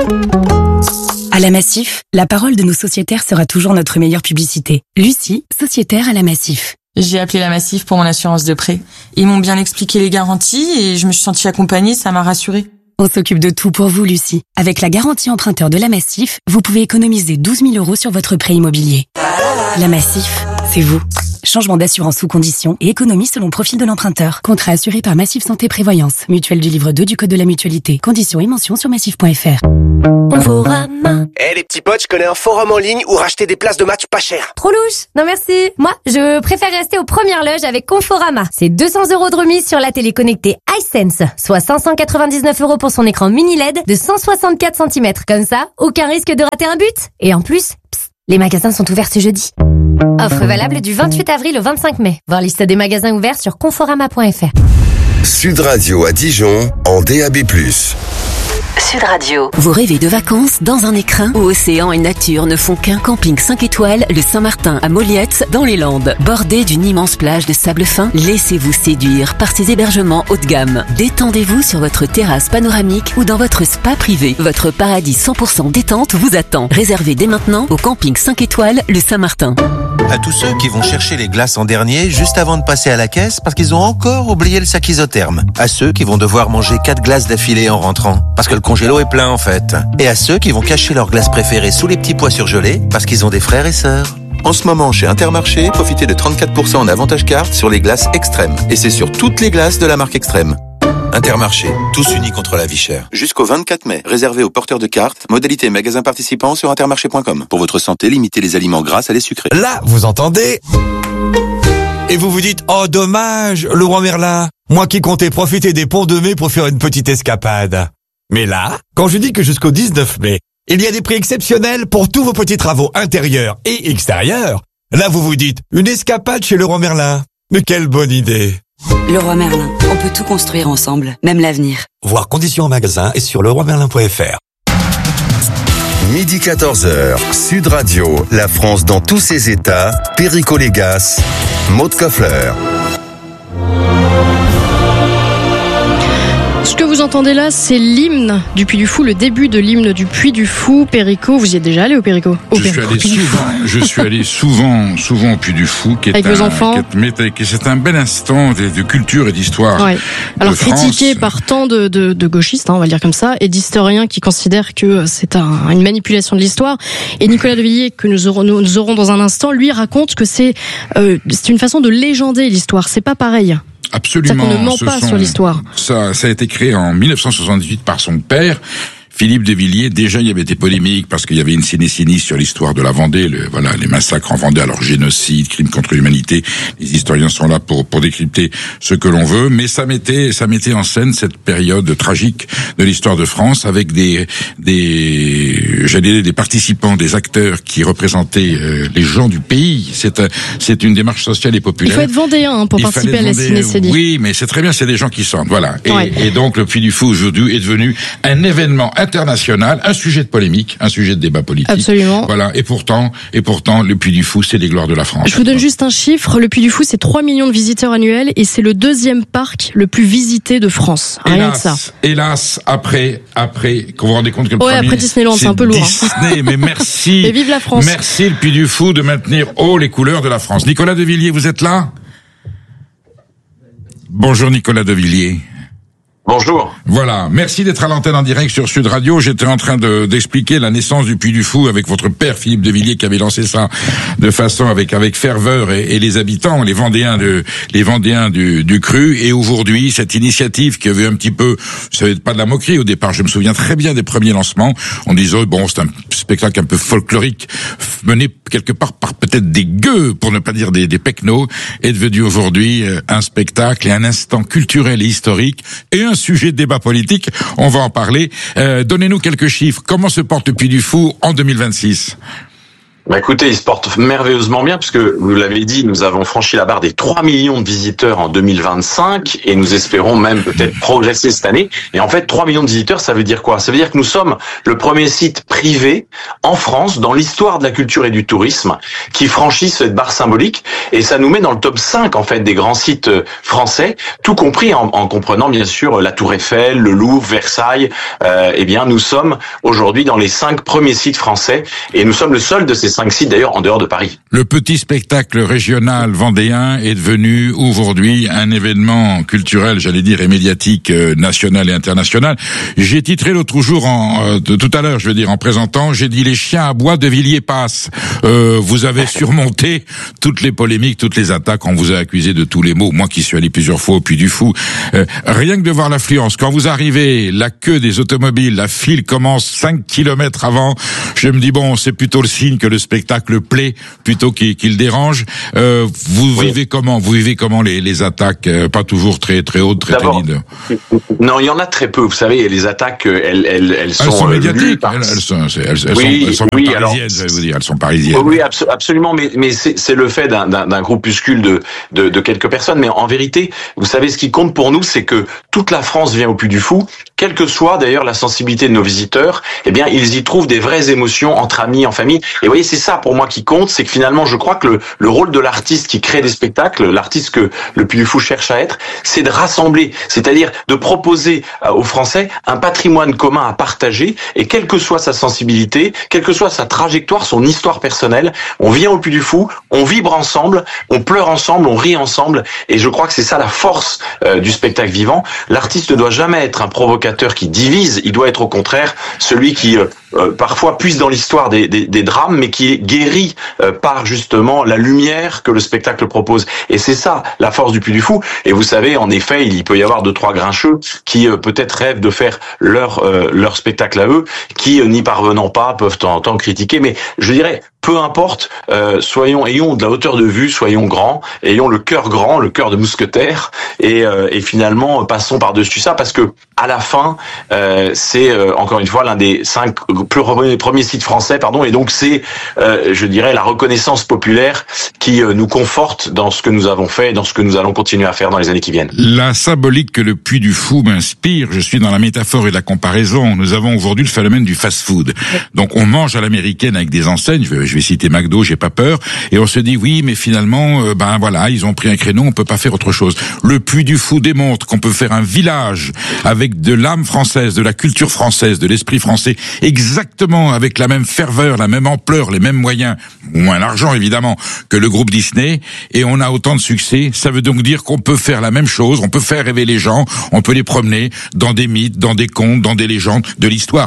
À la Massif, la parole de nos sociétaires sera toujours notre meilleure publicité. Lucie, sociétaire à la Massif. J'ai appelé la Massif pour mon assurance de prêt. Ils m'ont bien expliqué les garanties et je me suis sentie accompagnée, ça m'a rassurée. On s'occupe de tout pour vous, Lucie. Avec la garantie emprunteur de la Massif, vous pouvez économiser 12 000 € sur votre prêt immobilier. La Massif, c'est vous. Changement d'assurance sous condition et économie selon profil de l'emprunteur. Contrat assuré par Massif Santé Prévoyance. Mutuelle du livre 2 du Code de la Mutualité. Conditions et mentions sur massif.fr. Conforama. Les petits potes, je connais un forum en ligne où racheter des places de match pas cher. Trop louche. Non merci. Moi, je préfère rester aux premières loges avec Conforama. C'est 200 € de remise sur la télé connectée iSense, soit 599 € pour son écran mini LED de 164 cm. Comme ça, aucun risque de rater un but. Et en plus, les magasins sont ouverts ce jeudi. Offre valable du 28 avril au 25 mai. Voir liste des magasins ouverts sur conforama.fr. Sud Radio à Dijon, en DAB+. Sud Radio. Vous rêvez de vacances dans un écrin où océan et nature ne font qu'un? Camping 5 étoiles, le Saint-Martin à Moliette, dans les Landes. Bordé d'une immense plage de sable fin, laissez-vous séduire par ces hébergements haut de gamme. Détendez-vous sur votre terrasse panoramique ou dans votre spa privé. Votre paradis 100% détente vous attend. Réservez dès maintenant au Camping 5 étoiles, le Saint-Martin. À tous ceux qui vont chercher les glaces en dernier juste avant de passer à la caisse parce qu'ils ont encore oublié le sac isotherme. À ceux qui vont devoir manger 4 glaces d'affilée en rentrant parce que le congélo est plein en fait. Et à ceux qui vont cacher leurs glaces préférées sous les petits pois surgelés parce qu'ils ont des frères et sœurs. En ce moment, chez Intermarché, profitez de 34% en avantage carte sur les glaces extrêmes. Et c'est sur toutes les glaces de la marque Extrême. Intermarché, tous unis contre la vie chère. Jusqu'au 24 mai, réservé aux porteurs de cartes, modalité magasin participant sur intermarché.com. Pour votre santé, limitez les aliments gras à les sucrés. Là, vous entendez? Et vous vous dites, oh dommage, le roi Merlin, moi qui comptais profiter des ponts de mai pour faire une petite escapade. Mais là, quand je dis que jusqu'au 19 mai, il y a des prix exceptionnels pour tous vos petits travaux intérieurs et extérieurs, là vous vous dites, une escapade chez le roi Merlin. Mais quelle bonne idée! Leroy Merlin, on peut tout construire ensemble, même l'avenir. Voir conditions en magasin et sur leroymerlin.fr. Midi 14h, Sud Radio, la France dans tous ses états, Perico Légas, Maud Koffler. Ce que vous entendez là, c'est l'hymne du Puy du Fou, le début de l'hymne du Puy du Fou. Perico, vous y êtes déjà allé au Perico? Je suis allé souvent au Puy du Fou, qui est avec vos enfants. C'est un bel instant de culture et d'histoire. Ouais. Alors critiqué par tant de gauchistes, on va le dire comme ça, et d'historiens qui considèrent que c'est une manipulation de l'histoire. Et Nicolas de Villiers, que nous aurons dans un instant, lui raconte que c'est une façon de légender l'histoire. C'est pas pareil. Absolument. C'est-à-dire qu'on ne ment pas sur l'histoire. Ça a été créé en 1978 par son père, Philippe de Villiers. Déjà, il y avait des polémiques parce qu'il y avait une cinécinie sur l'histoire de la Vendée, les massacres en Vendée, alors génocide, crimes contre l'humanité. Les historiens sont là pour décrypter ce que l'on veut, mais ça mettait en scène cette période tragique de l'histoire de France avec des participants, des acteurs qui représentaient les gens du pays. C'est une démarche sociale et populaire. Il faut être vendéen pour participer à la cinécénie. Oui, mais c'est très bien, c'est des gens qui sentent, voilà. Et donc le Puy du Fou aujourd'hui est devenu un événement international, un sujet de polémique, un sujet de débat politique. Absolument. Voilà. Et pourtant, le Puy du Fou, c'est les gloires de la France. Je vous donne juste un chiffre. Le Puy du Fou, c'est 3 millions de visiteurs annuels et c'est le 2e parc le plus visité de France. Rien que ça. Hélas, après, qu'on vous rendez compte que le premier, après Disneyland, c'est un peu lourd. Disney, mais merci. Et vive la France. Merci le Puy du Fou de maintenir haut les couleurs de la France. Nicolas de Villiers, vous êtes là? Bonjour Nicolas de Villiers. Bonjour. Voilà, merci d'être à l'antenne en direct sur Sud Radio. J'étais en train d'expliquer la naissance du Puy du Fou avec votre père Philippe de Villiers qui avait lancé ça de façon avec ferveur et les habitants, les Vendéens du Cru. Et aujourd'hui, cette initiative qui avait un petit peu, ça n'avait pas de la moquerie au départ. Je me souviens très bien des premiers lancements. On disait bon, c'est un spectacle un peu folklorique mené quelque part par peut-être des gueux, pour ne pas dire des pecnos, est devenu aujourd'hui un spectacle et un instant culturel et historique et un sujet de débat politique. On va en parler. Donnez-nous quelques chiffres. Comment se porte le Puy du Fou en 2026? Écoutez, ils se portent merveilleusement bien puisque, vous l'avez dit, nous avons franchi la barre des 3 millions de visiteurs en 2025 et nous espérons même peut-être progresser cette année. Et en fait, 3 millions de visiteurs, ça veut dire quoi? Ça veut dire que nous sommes le premier site privé en France, dans l'histoire de la culture et du tourisme, qui franchit cette barre symbolique et ça nous met dans le top 5 en fait des grands sites français, tout compris en comprenant bien sûr la Tour Eiffel, le Louvre, Versailles. Eh bien, nous sommes aujourd'hui dans les 5 premiers sites français et nous sommes le seul de ces 5 sites d'ailleurs en dehors de Paris. Le petit spectacle régional vendéen est devenu aujourd'hui un événement culturel, j'allais dire, et médiatique national et international. J'ai titré l'autre jour, tout à l'heure, je veux dire, en présentant, j'ai dit les chiens à bois de Villiers passent. Vous avez surmonté toutes les polémiques, toutes les attaques, on vous a accusé de tous les maux. Moi qui suis allé plusieurs fois au Puy du Fou, rien que de voir l'affluence. Quand vous arrivez, la queue des automobiles, la file commence 5 kilomètres avant. Je me dis bon, c'est plutôt le signe que le spectacle plaît plutôt qu'il dérange. Vous vivez comment? Vous vivez comment les attaques? Pas toujours très très hautes, très pénibles. Non, il y en a très peu. Vous savez, les attaques, elles sont médiatiques. Elles sont parisiennes, je vais vous dire. Elles sont parisiennes. Oui, absolument. Mais c'est le fait d'un groupuscule de quelques personnes. Mais en vérité, vous savez, ce qui compte pour nous, c'est que toute la France vient au Puy du Fou, quelle que soit d'ailleurs la sensibilité de nos visiteurs. Eh bien, ils y trouvent des vraies émotions entre amis, en famille. Et vous voyez, c'est ça pour moi qui compte, c'est que finalement, je crois que le rôle de l'artiste qui crée des spectacles, l'artiste que le Puy du Fou cherche à être, c'est de rassembler, c'est-à-dire de proposer aux Français un patrimoine commun à partager, et quelle que soit sa sensibilité, quelle que soit sa trajectoire, son histoire personnelle, on vient au Puy du Fou, on vibre ensemble, on pleure ensemble, on rit ensemble, et je crois que c'est ça la force du spectacle vivant. L'artiste ne doit jamais être un provocateur qui divise, il doit être au contraire celui qui parfois puise dans l'histoire des drames, mais qui est guéri par justement la lumière que le spectacle propose. Et c'est ça la force du Puy du Fou. Et vous savez, en effet, il peut y avoir 2-3 grincheux qui peut-être rêvent de faire leur spectacle à eux, qui n'y parvenant pas peuvent de temps en temps critiquer. Mais je dirais, peu importe, ayons de la hauteur de vue, soyons grands, ayons le cœur grand, le cœur de mousquetaire, et finalement passons par-dessus ça, parce que à la fin, c'est encore une fois l'un des 5 premiers sites français, et donc c'est, je dirais, la reconnaissance populaire qui nous conforte dans ce que nous avons fait et dans ce que nous allons continuer à faire dans les années qui viennent. La symbolique que le Puy du Fou m'inspire, je suis dans la métaphore et la comparaison. Nous avons aujourd'hui le phénomène du fast-food. Donc on mange à l'américaine avec des enseignes, je vais citer McDo, j'ai pas peur, et on se dit oui, mais finalement, ils ont pris un créneau, on peut pas faire autre chose. Le Puy du Fou démontre qu'on peut faire un village avec de l'âme française, de la culture française, de l'esprit français, exactement avec la même ferveur, la même ampleur, les mêmes moyens, moins l'argent évidemment, que le groupe Disney, et on a autant de succès. Ça veut donc dire qu'on peut faire la même chose, on peut faire rêver les gens, on peut les promener dans des mythes, dans des contes, dans des légendes, de l'histoire.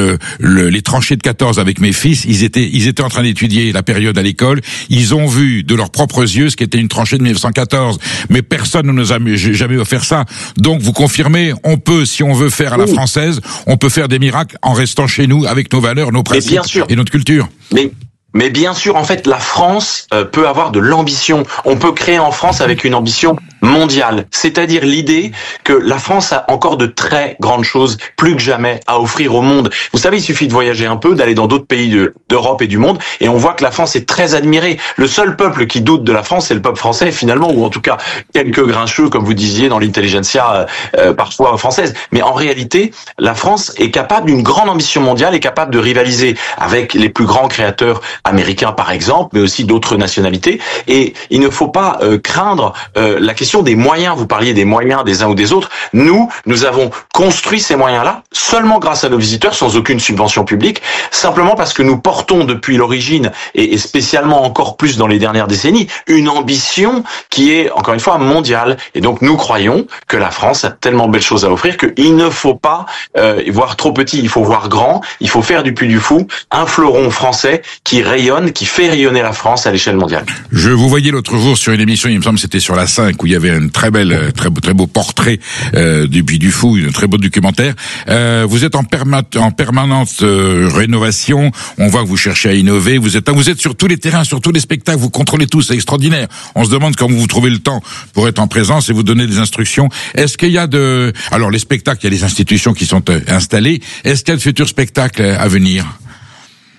Les tranchées de 14 avec mes fils, ils étaient en train d'étudier la période à l'école, ils ont vu de leurs propres yeux ce qu'était une tranchée de 1914, mais personne ne nous a jamais offert ça. Donc vous confirmez, on peut, si on veut faire à la française, on peut faire des miracles en restant chez nous avec nos valeurs, nos principes et notre culture. Mais bien sûr, en fait, la France peut avoir de l'ambition. On peut créer en France avec une ambition mondiale. C'est-à-dire l'idée que la France a encore de très grandes choses, plus que jamais, à offrir au monde. Vous savez, il suffit de voyager un peu, d'aller dans d'autres pays d'Europe et du monde, et on voit que la France est très admirée. Le seul peuple qui doute de la France, c'est le peuple français, finalement, ou en tout cas quelques grincheux, comme vous disiez, dans l'intelligentsia parfois française. Mais en réalité, la France est capable d'une grande ambition mondiale, est capable de rivaliser avec les plus grands créateurs américains par exemple, mais aussi d'autres nationalités. Et il ne faut pas craindre la question des moyens. Vous parliez des moyens des uns ou des autres. Nous avons construit ces moyens-là seulement grâce à nos visiteurs, sans aucune subvention publique, simplement parce que nous portons depuis l'origine, et spécialement encore plus dans les dernières décennies, une ambition qui est, encore une fois, mondiale. Et donc nous croyons que la France a tellement de belles choses à offrir qu'il ne faut pas voir trop petit, il faut voir grand, il faut faire du Puy du Fou un fleuron français qui rayonne, qui fait rayonner la France à l'échelle mondiale. Je vous voyais l'autre jour sur une émission, il me semble que c'était sur la 5, où il y avait un très beau portrait du Puy du Fou, un très beau documentaire. Vous êtes en permanente rénovation, on voit que vous cherchez à innover, vous êtes sur tous les terrains, sur tous les spectacles, vous contrôlez tout, c'est extraordinaire. On se demande comment vous trouvez le temps pour être en présence et vous donner des instructions. Est-ce qu'il y a alors les spectacles, il y a les institutions qui sont installées, est-ce qu'il y a de futurs spectacles à venir?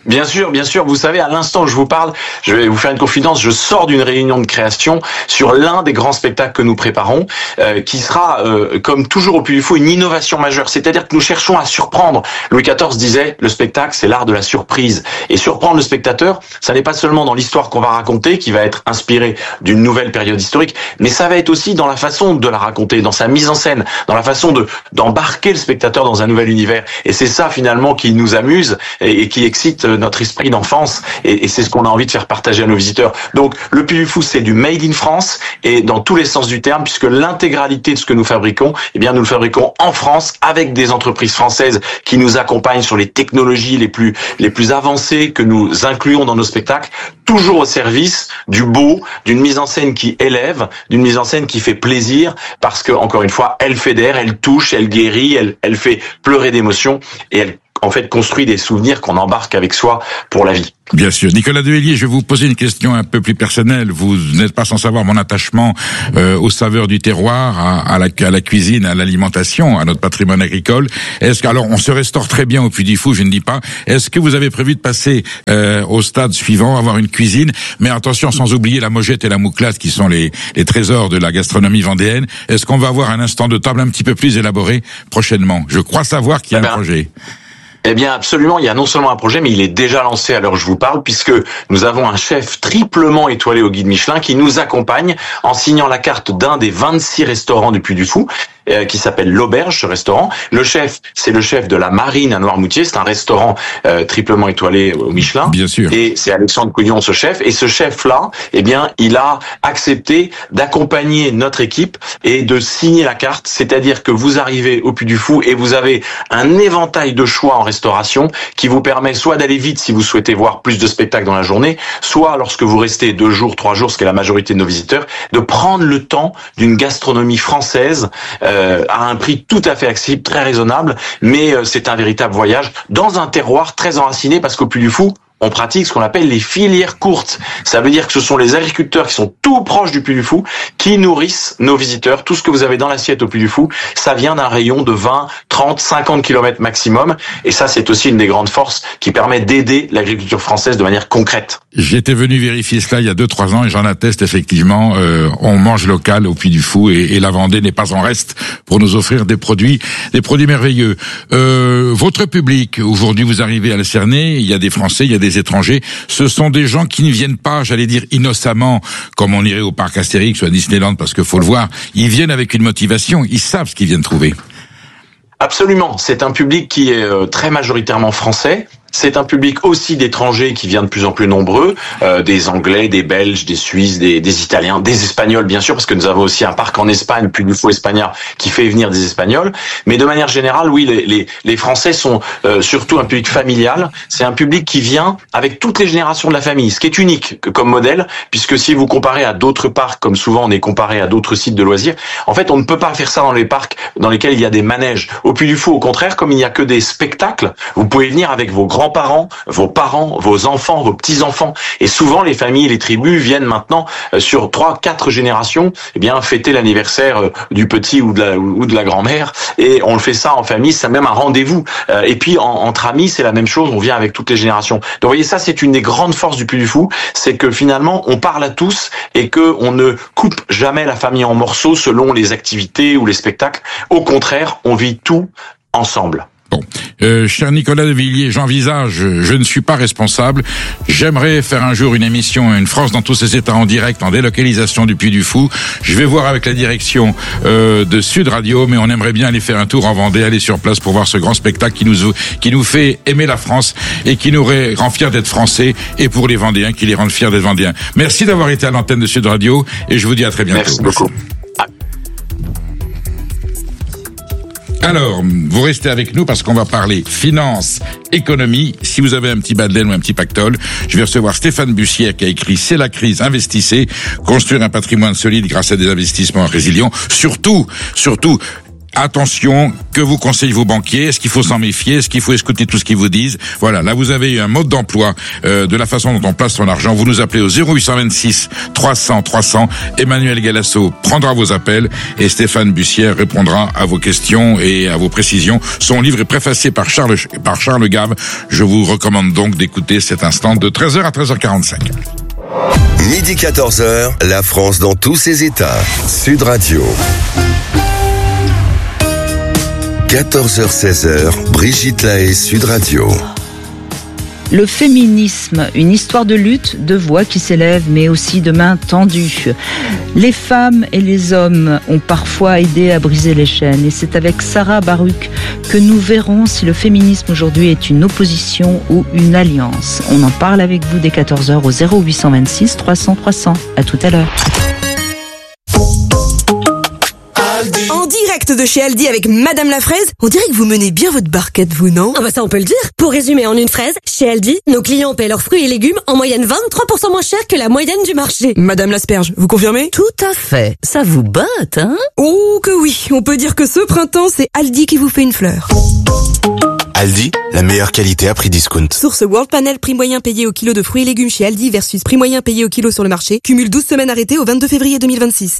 Bien sûr. Vous savez, à l'instant où je vous parle, je vais vous faire une confidence. Je sors d'une réunion de création sur l'un des grands spectacles que nous préparons, qui sera, comme toujours au Puy du Fou, une innovation majeure. C'est-à-dire que nous cherchons à surprendre. Louis XIV disait, le spectacle, c'est l'art de la surprise. Et surprendre le spectateur, ça n'est pas seulement dans l'histoire qu'on va raconter, qui va être inspirée d'une nouvelle période historique, mais ça va être aussi dans la façon de la raconter, dans sa mise en scène, dans la façon d'embarquer le spectateur dans un nouvel univers. Et c'est ça, finalement, qui nous amuse et qui excite notre esprit d'enfance. Et c'est ce qu'on a envie de faire partager à nos visiteurs. Donc, le Puy du Fou, c'est du made in France, et dans tous les sens du terme, puisque l'intégralité de ce que nous fabriquons, eh bien, nous le fabriquons en France, avec des entreprises françaises qui nous accompagnent sur les technologies les plus avancées que nous incluons dans nos spectacles, toujours au service du beau, d'une mise en scène qui élève, d'une mise en scène qui fait plaisir, parce que, encore une fois, elle fédère, elle touche, elle guérit, elle fait pleurer d'émotion, et elle, en fait, construit des souvenirs qu'on embarque avec soi pour la vie. Bien sûr. Nicolas Dehélier, je vais vous poser une question un peu plus personnelle. Vous n'êtes pas sans savoir mon attachement aux saveurs du terroir, à la cuisine, à l'alimentation, à notre patrimoine agricole. Alors, on se restaure très bien au Puy du Fou, je ne dis pas. Est-ce que vous avez prévu de passer au stade suivant, avoir une cuisine, mais attention, sans oublier la mojette et la mouclade, qui sont les trésors de la gastronomie vendéenne. Est-ce qu'on va avoir un instant de table un petit peu plus élaboré prochainement? Je crois savoir qu'il y a un projet. Eh bien, absolument. Il y a non seulement un projet, mais il est déjà lancé à l'heure où je vous parle, puisque nous avons un chef triplement étoilé au guide Michelin qui nous accompagne en signant la carte d'un des 26 restaurants du Puy du Fou, qui s'appelle l'Auberge, ce restaurant. Le chef, c'est le chef de la Marine à Noirmoutier. C'est un restaurant triplement étoilé au Michelin. Bien sûr. Et c'est Alexandre Couillon, ce chef. Et ce chef-là, eh bien, il a accepté d'accompagner notre équipe et de signer la carte. C'est-à-dire que vous arrivez au Puy du Fou et vous avez un éventail de choix en restauration qui vous permet soit d'aller vite si vous souhaitez voir plus de spectacles dans la journée, soit lorsque vous restez 2 jours, 3 jours, ce qui est la majorité de nos visiteurs, de prendre le temps d'une gastronomie française à un prix tout à fait accessible, très raisonnable, mais c'est un véritable voyage dans un terroir très enraciné, parce qu'au Puy du Fou, on pratique ce qu'on appelle les filières courtes. Ça veut dire que ce sont les agriculteurs qui sont tout proches du Puy du Fou qui nourrissent nos visiteurs. Tout ce que vous avez dans l'assiette au Puy du Fou, ça vient d'un rayon de 20, 30, 50 km maximum. Et ça, c'est aussi une des grandes forces qui permet d'aider l'agriculture française de manière concrète. J'étais venu vérifier cela il y a 2-3 ans et j'en atteste effectivement. On mange local au Puy du Fou et la Vendée n'est pas en reste pour nous offrir des produits merveilleux. Votre public, aujourd'hui vous arrivez à le cerner, il y a des Français, il y a des étrangers. Ce sont des gens qui ne viennent pas, j'allais dire innocemment, comme on irait au parc Astérix ou à Disneyland, parce que faut le voir. Ils viennent avec une motivation, ils savent ce qu'ils viennent trouver. Absolument. C'est un public qui est très majoritairement français. C'est un public aussi d'étrangers qui vient de plus en plus nombreux, des Anglais, des Belges, des Suisses, des Italiens, des Espagnols bien sûr, parce que nous avons aussi un parc en Espagne, Puy du Fou Espagnol, qui fait venir des Espagnols. Mais de manière générale, oui, les Français sont surtout un public familial. C'est un public qui vient avec toutes les générations de la famille, ce qui est unique comme modèle, puisque si vous comparez à d'autres parcs, comme souvent on est comparé à d'autres sites de loisirs, en fait on ne peut pas faire ça dans les parcs dans lesquels il y a des manèges. Au Puy du Fou, au contraire, comme il n'y a que des spectacles, vous pouvez venir avec vos grands-parents, vos parents, vos enfants, vos petits-enfants. Et souvent, les familles et les tribus viennent maintenant, sur 3-4 générations, eh bien, fêter l'anniversaire du petit ou de la grand-mère. Et on le fait ça en famille, c'est même un rendez-vous. Et puis, entre amis, c'est la même chose, on vient avec toutes les générations. Donc, vous voyez, ça, c'est une des grandes forces du Puy du Fou, c'est que finalement, on parle à tous et que on ne coupe jamais la famille en morceaux selon les activités ou les spectacles. Au contraire, on vit tout ensemble. Bon, cher Nicolas Dehélier, j'envisage, je ne suis pas responsable. J'aimerais faire un jour une émission, une France dans tous ses états en direct, en délocalisation du Puy du Fou. Je vais voir avec la direction de Sud Radio, mais on aimerait bien aller faire un tour en Vendée, aller sur place pour voir ce grand spectacle qui nous fait aimer la France et qui nous rend fiers d'être Français, et pour les Vendéens, qui les rendent fiers d'être Vendéens. Merci d'avoir été à l'antenne de Sud Radio et je vous dis à très bientôt. Merci beaucoup. Alors, vous restez avec nous parce qu'on va parler finance, économie. Si vous avez un petit bas de laine ou un petit pactole, je vais recevoir Stéphane Bussière qui a écrit « C'est la crise, investissez, construire un patrimoine solide grâce à des investissements résilients ». Surtout, attention, que vous conseillent vos banquiers? Est-ce qu'il faut s'en méfier? Est-ce qu'il faut écouter tout ce qu'ils vous disent? Voilà, là vous avez eu un mode d'emploi de la façon dont on place son argent. Vous nous appelez au 0826 300 300. Emmanuel Galasso prendra vos appels et Stéphane Bussière répondra à vos questions et à vos précisions. Son livre est préfacé par Charles Gave. Je vous recommande donc d'écouter cet instant de 13h à 13h45. Midi 14h, la France dans tous ses états. Sud Radio. 14h-16h, Brigitte Lahaie, Sud Radio. Le féminisme, une histoire de lutte, de voix qui s'élèvent, mais aussi de mains tendues. Les femmes et les hommes ont parfois aidé à briser les chaînes. Et c'est avec Sarah Baruch que nous verrons si le féminisme aujourd'hui est une opposition ou une alliance. On en parle avec vous dès 14h au 0826 300 300. À tout à l'heure. En direct de chez Aldi avec Madame la Fraise, on dirait que vous menez bien votre barquette, vous, non? Ah bah ça on peut le dire. Pour résumer en une phrase, chez Aldi, nos clients paient leurs fruits et légumes en moyenne 23% moins cher que la moyenne du marché. Madame l'asperge, vous confirmez? Tout à fait. Ça vous botte, hein? Oh que oui, on peut dire que ce printemps, c'est Aldi qui vous fait une fleur. Aldi, la meilleure qualité à prix discount. Source World Panel, prix moyen payé au kilo de fruits et légumes chez Aldi versus prix moyen payé au kilo sur le marché. Cumule 12 semaines arrêtées au 22 février 2026.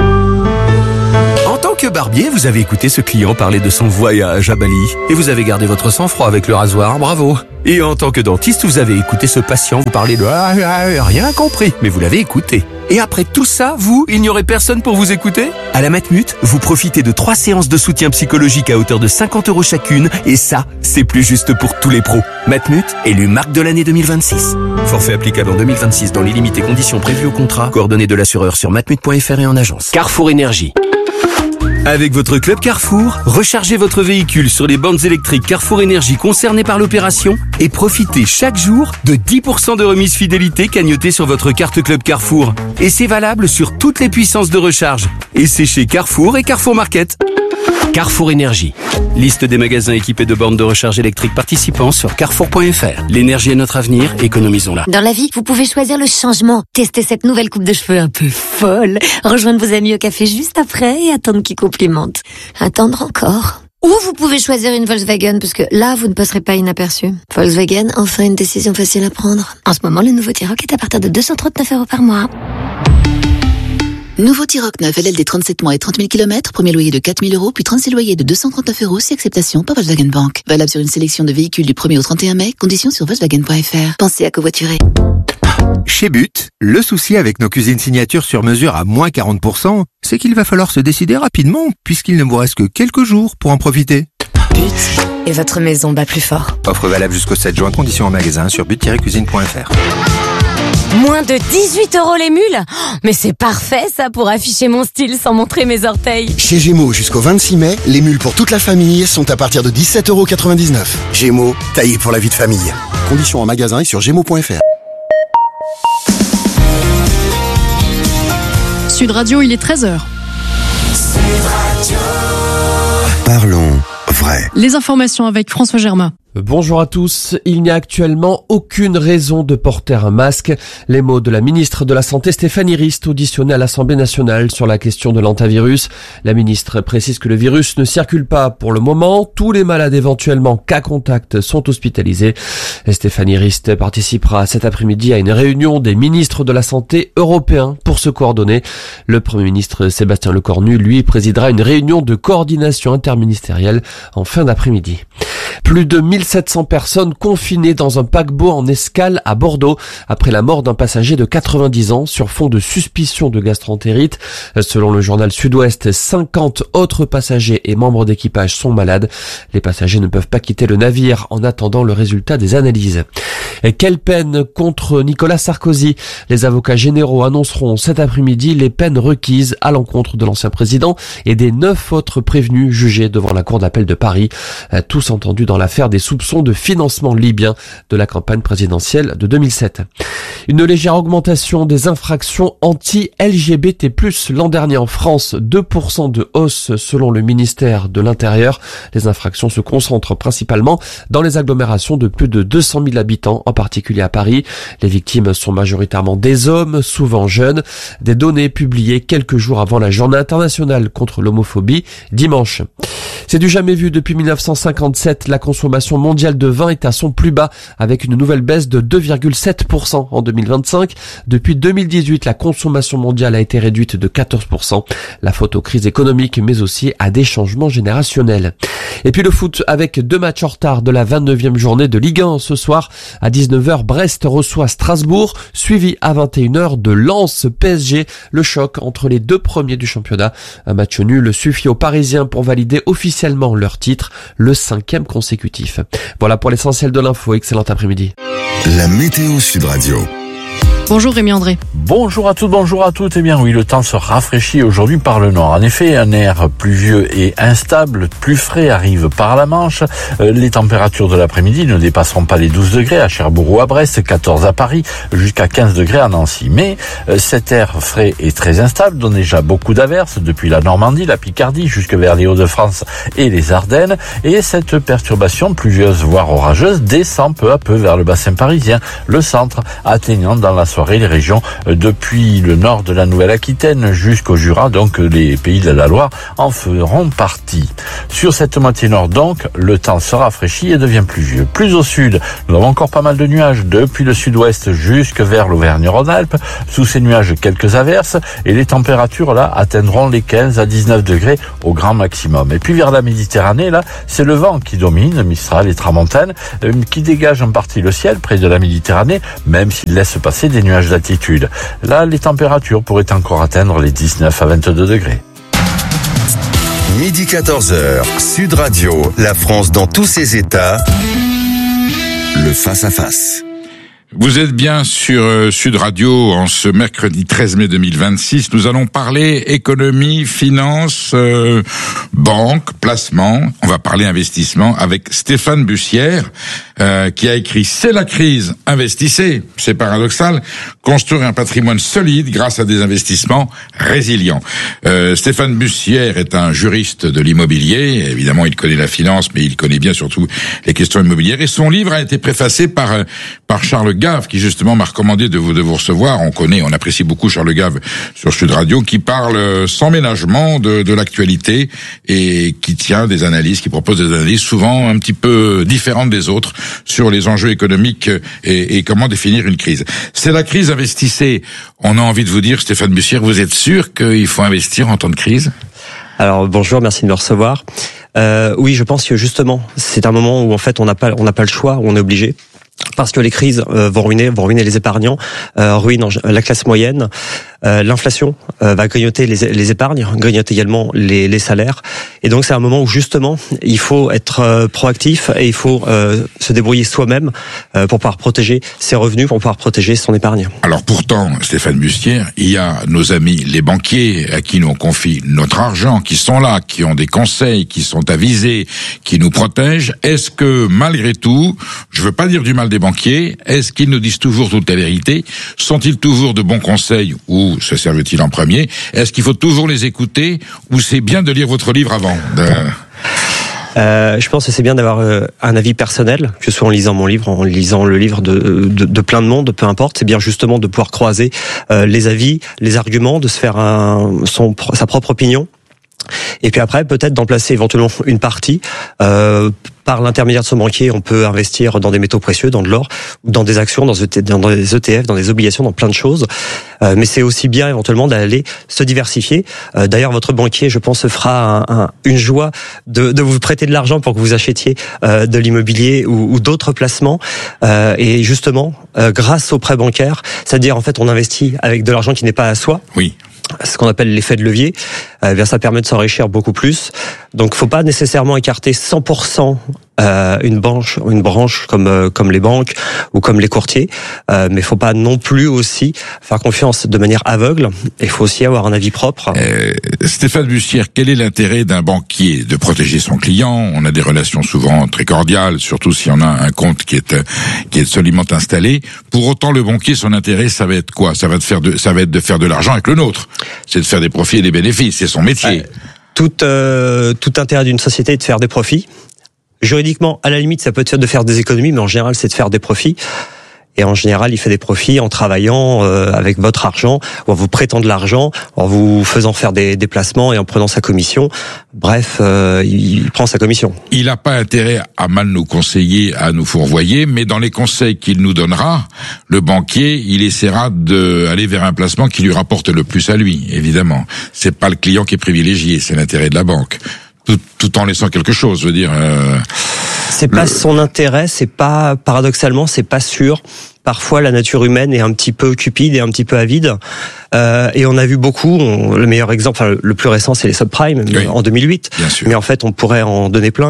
En tant que barbier, vous avez écouté ce client parler de son voyage à Bali. Et vous avez gardé votre sang-froid avec le rasoir, bravo. Et en tant que dentiste, vous avez écouté ce patient vous parler de rien compris. Mais vous l'avez écouté. Et après tout ça, vous, il n'y aurait personne pour vous écouter? À la Matmut, vous profitez de 3 séances de soutien psychologique à hauteur de 50 € chacune. Et ça, c'est plus juste pour tous les pros. Matmut, élu marque de l'année 2026. Forfait applicable en 2026 dans les limites et conditions prévues au contrat. Coordonnées de l'assureur sur matmut.fr et en agence. Carrefour Énergie. Avec votre club Carrefour, rechargez votre véhicule sur les bornes électriques Carrefour Énergie concernées par l'opération et profitez chaque jour de 10% de remise fidélité cagnotée sur votre carte Club Carrefour. Et c'est valable sur toutes les puissances de recharge. Et c'est chez Carrefour et Carrefour Market. Carrefour Énergie. Liste des magasins équipés de bornes de recharge électrique participants sur carrefour.fr. L'énergie est notre avenir, économisons-la. Dans la vie, vous pouvez choisir le changement. Tester cette nouvelle coupe de cheveux un peu folle. Rejoindre vos amis au café juste après et attendre qu'ils complimentent. Attendre encore. Ou vous pouvez choisir une Volkswagen parce que là, vous ne passerez pas inaperçu. Volkswagen, enfin une décision facile à prendre. En ce moment, le nouveau T-Roc est à partir de 239 € par mois. Nouveau T-Roc 9 LLD 37 mois et 30 000 km, premier loyer de 4 000 €, puis 36 loyers de 239 € si acceptation par Volkswagen Bank. Valable sur une sélection de véhicules du 1er au 31 mai, conditions sur Volkswagen.fr. Pensez à covoiturer. Chez But, le souci avec nos cuisines signature sur mesure à moins 40%, c'est qu'il va falloir se décider rapidement, puisqu'il ne vous reste que quelques jours pour en profiter. But, et votre maison bat plus fort. Offre valable jusqu'au 7 juin, conditions en magasin sur but-cuisine.fr. Moins de 18 € les mules? Mais c'est parfait ça pour afficher mon style sans montrer mes orteils. Chez Gémeaux, jusqu'au 26 mai, les mules pour toute la famille sont à partir de 17,99 €. Gémeaux, taillé pour la vie de famille. Conditions en magasin et sur gémeaux.fr. Sud Radio, il est 13h. Parlons vrai. Les informations avec François Germain. Bonjour à tous. Il n'y a actuellement aucune raison de porter un masque. Les mots de la ministre de la Santé Stéphanie Rist auditionnée à l'Assemblée nationale sur la question de l'antivirus. La ministre précise que le virus ne circule pas pour le moment. Tous les malades éventuellement cas contact sont hospitalisés. Et Stéphanie Rist participera cet après-midi à une réunion des ministres de la Santé européens pour se coordonner. Le Premier ministre Sébastien Lecornu, lui, présidera une réunion de coordination interministérielle en fin d'après-midi. Plus de 1700 personnes confinées dans un paquebot en escale à Bordeaux après la mort d'un passager de 90 ans sur fond de suspicion de gastroentérite. Selon le journal Sud-Ouest, 50 autres passagers et membres d'équipage sont malades. Les passagers ne peuvent pas quitter le navire en attendant le résultat des analyses. Et quelle peine contre Nicolas Sarkozy? Les avocats généraux annonceront cet après-midi les peines requises à l'encontre de l'ancien président et des 9 autres prévenus jugés devant la cour d'appel de Paris. Tous entendus entendu dans l'affaire des soupçons de financement libyen de la campagne présidentielle de 2007. Une légère augmentation des infractions anti-LGBT+, l'an dernier en France, 2% de hausse selon le ministère de l'Intérieur. Les infractions se concentrent principalement dans les agglomérations de plus de 200 000 habitants, en particulier à Paris. Les victimes sont majoritairement des hommes, souvent jeunes. Des données publiées quelques jours avant la journée internationale contre l'homophobie, dimanche. C'est du jamais vu depuis 1957. La consommation mondiale de vin est à son plus bas, avec une nouvelle baisse de 2,7% en 2025. Depuis 2018, la consommation mondiale a été réduite de 14%. La faute aux crises économiques, mais aussi à des changements générationnels. Et puis le foot, avec 2 matchs en retard de la 29e journée de Ligue 1 ce soir. À 19h, Brest reçoit Strasbourg, suivi à 21h de Lens PSG. Le choc entre les 2 premiers du championnat. Un match nul suffit aux Parisiens pour valider officiellement leur titre, le 5e consécutif. Voilà pour l'essentiel de l'info. Excellent après-midi. La météo Sud Radio. Bonjour Rémi André. Bonjour à toutes, bonjour à toutes. Eh bien oui, le temps se rafraîchit aujourd'hui par le nord. En effet, un air pluvieux et instable, plus frais arrive par la Manche. Les températures de l'après-midi ne dépasseront pas les 12 degrés à Cherbourg ou à Brest, 14 à Paris, jusqu'à 15 degrés à Nancy. Mais cet air frais et très instable donne déjà beaucoup d'averses depuis la Normandie, la Picardie, jusque vers les Hauts-de-France et les Ardennes. Et cette perturbation pluvieuse, voire orageuse, descend peu à peu vers le bassin parisien, le centre, atteignant dans la soirée les régions depuis le nord de la Nouvelle-Aquitaine jusqu'au Jura, donc les pays de la Loire en feront partie. Sur cette moitié nord donc, le temps se rafraîchit et devient pluvieux. Plus au sud, nous avons encore pas mal de nuages depuis le sud-ouest jusque vers l'Auvergne-Rhône-Alpes. Sous ces nuages, quelques averses et les températures là atteindront les 15 à 19 degrés au grand maximum. Et puis vers la Méditerranée, là, c'est le vent qui domine, Mistral et Tramontane, qui dégage en partie le ciel près de la Méditerranée, même s'il laisse passer des nuages d'altitude. Là, les températures pourraient encore atteindre les 19 à 22 degrés. Midi 14h, Sud Radio, la France dans tous ses états. Le face-à-face. Vous êtes bien sur Sud Radio en ce mercredi 13 mai 2026. Nous allons parler économie, finance, banque, placement. On va parler investissement avec Stéphane Bussière, qui a écrit « C'est la crise, investissez ». C'est paradoxal. Construire un patrimoine solide grâce à des investissements résilients. Stéphane Bussière est un juriste de l'immobilier. Évidemment, il connaît la finance, mais il connaît bien surtout les questions immobilières. Et son livre a été préfacé par Charles Gave, qui justement m'a recommandé de vous recevoir. On apprécie beaucoup Charles Gave sur Sud Radio, qui parle sans ménagement de l'actualité et qui tient des analyses, qui propose des analyses souvent un petit peu différentes des autres sur les enjeux économiques et comment définir une crise. C'est la crise, investissez. On a envie de vous dire, Stéphane Bussière, vous êtes sûr qu'il faut investir en temps de crise ? Alors bonjour, merci de me recevoir. Oui, je pense que justement, c'est un moment où en fait on n'a pas le choix, où on est obligé. Parce que les crises vont ruiner les épargnants, ruinent la classe moyenne. L'inflation va grignoter les épargnes, grignote également les salaires. Et donc c'est un moment où justement il faut être proactif et il faut se débrouiller soi-même pour pouvoir protéger ses revenus, pour pouvoir protéger son épargne. Alors pourtant, Stéphane Bussière, il y a nos amis les banquiers à qui nous on confie notre argent, qui sont là, qui ont des conseils, qui sont avisés, qui nous protègent. Est-ce que malgré tout, je veux pas dire du mal des banquiers, est-ce qu'ils nous disent toujours toute la vérité? Sont-ils toujours de bons conseils ou se servent-ils en premier? Est-ce qu'il faut toujours les écouter ou c'est bien de lire votre livre avant? Je pense que c'est bien d'avoir un avis personnel, que ce soit en lisant mon livre, en lisant le livre de plein de monde, peu importe. C'est bien justement de pouvoir croiser les avis, les arguments, de se faire sa propre opinion. Et puis après, peut-être d'en placer éventuellement une partie. Par l'intermédiaire de son banquier, on peut investir dans des métaux précieux, dans de l'or, dans des actions, dans des ETF, dans des obligations, dans plein de choses. Mais c'est aussi bien éventuellement d'aller se diversifier. D'ailleurs, votre banquier, je pense, se fera une joie de vous prêter de l'argent pour que vous achetiez de l'immobilier ou d'autres placements. Et justement, grâce au prêt bancaire, c'est-à-dire en fait, on investit avec de l'argent qui n'est pas à soi. Oui. Ce qu'on appelle l'effet de levier, bien ça permet de s'enrichir beaucoup plus. Donc, faut pas nécessairement écarter 100% une branche comme les banques ou comme les courtiers, mais faut pas non plus aussi faire confiance de manière aveugle. Il faut aussi avoir un avis propre. Stéphane Bussière, quel est l'intérêt d'un banquier? De protéger son client. On a des relations souvent très cordiales, surtout si on a un compte qui est solidement installé. Pour autant, le banquier, son intérêt, ça va être quoi? Ça va être de faire de l'argent avec le nôtre. C'est de faire des profits et des bénéfices. C'est son métier. Tout intérêt d'une société est de faire des profits. Juridiquement, à la limite, ça peut être de faire des économies, mais en général, c'est de faire des profits. Et en général, il fait des profits en travaillant avec votre argent, ou en vous prêtant de l'argent, en vous faisant faire des placements et en prenant sa commission. Bref, il prend sa commission. Il n'a pas intérêt à mal nous conseiller, à nous fourvoyer, mais dans les conseils qu'il nous donnera, le banquier, il essaiera d'aller vers un placement qui lui rapporte le plus à lui, évidemment. C'est pas le client qui est privilégié, c'est l'intérêt de la banque. Tout en laissant quelque chose, je veux dire. C'est pas son intérêt, c'est pas, paradoxalement, c'est pas sûr. Parfois, la nature humaine est un petit peu cupide et un petit peu avide. Et on a vu beaucoup, le meilleur exemple, enfin, le plus récent, c'est les subprimes, oui, en 2008. Bien sûr. Mais en fait, on pourrait en donner plein.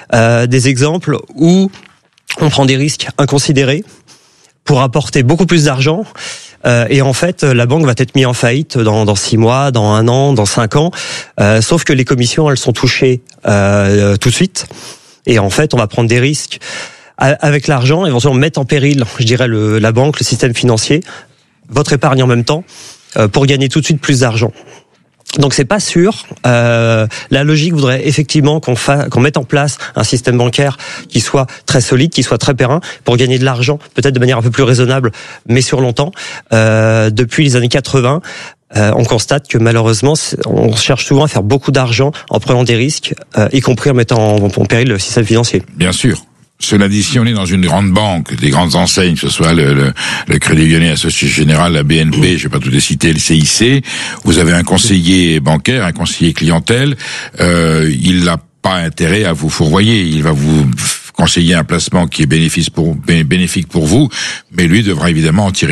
Des exemples où on prend des risques inconsidérés pour apporter beaucoup plus d'argent. Et en fait, la banque va être mise en faillite dans 6 mois, dans 1 an, dans 5 ans. Sauf que les commissions, elles sont touchées tout de suite. Et en fait, on va prendre des risques avec l'argent, éventuellement mettre en péril, je dirais, la banque, le système financier, votre épargne en même temps, pour gagner tout de suite plus d'argent. Donc c'est pas sûr. La logique voudrait effectivement qu'on mette en place un système bancaire qui soit très solide, qui soit très périn, pour gagner de l'argent, peut-être de manière un peu plus raisonnable, mais sur longtemps. Depuis les années 80, on constate que malheureusement, on cherche souvent à faire beaucoup d'argent en prenant des risques, y compris en mettant en péril le système financier. Bien sûr. Cela dit, si on est dans une grande banque, des grandes enseignes, que ce soit le Crédit Lyonnais, la Société Générale, la BNP, je vais pas tout les citer, le CIC, vous avez un conseiller bancaire, un conseiller clientèle, il n'a pas intérêt à vous fourvoyer, il va vous conseiller un placement qui est bénéfique pour vous, mais lui devra évidemment en tirer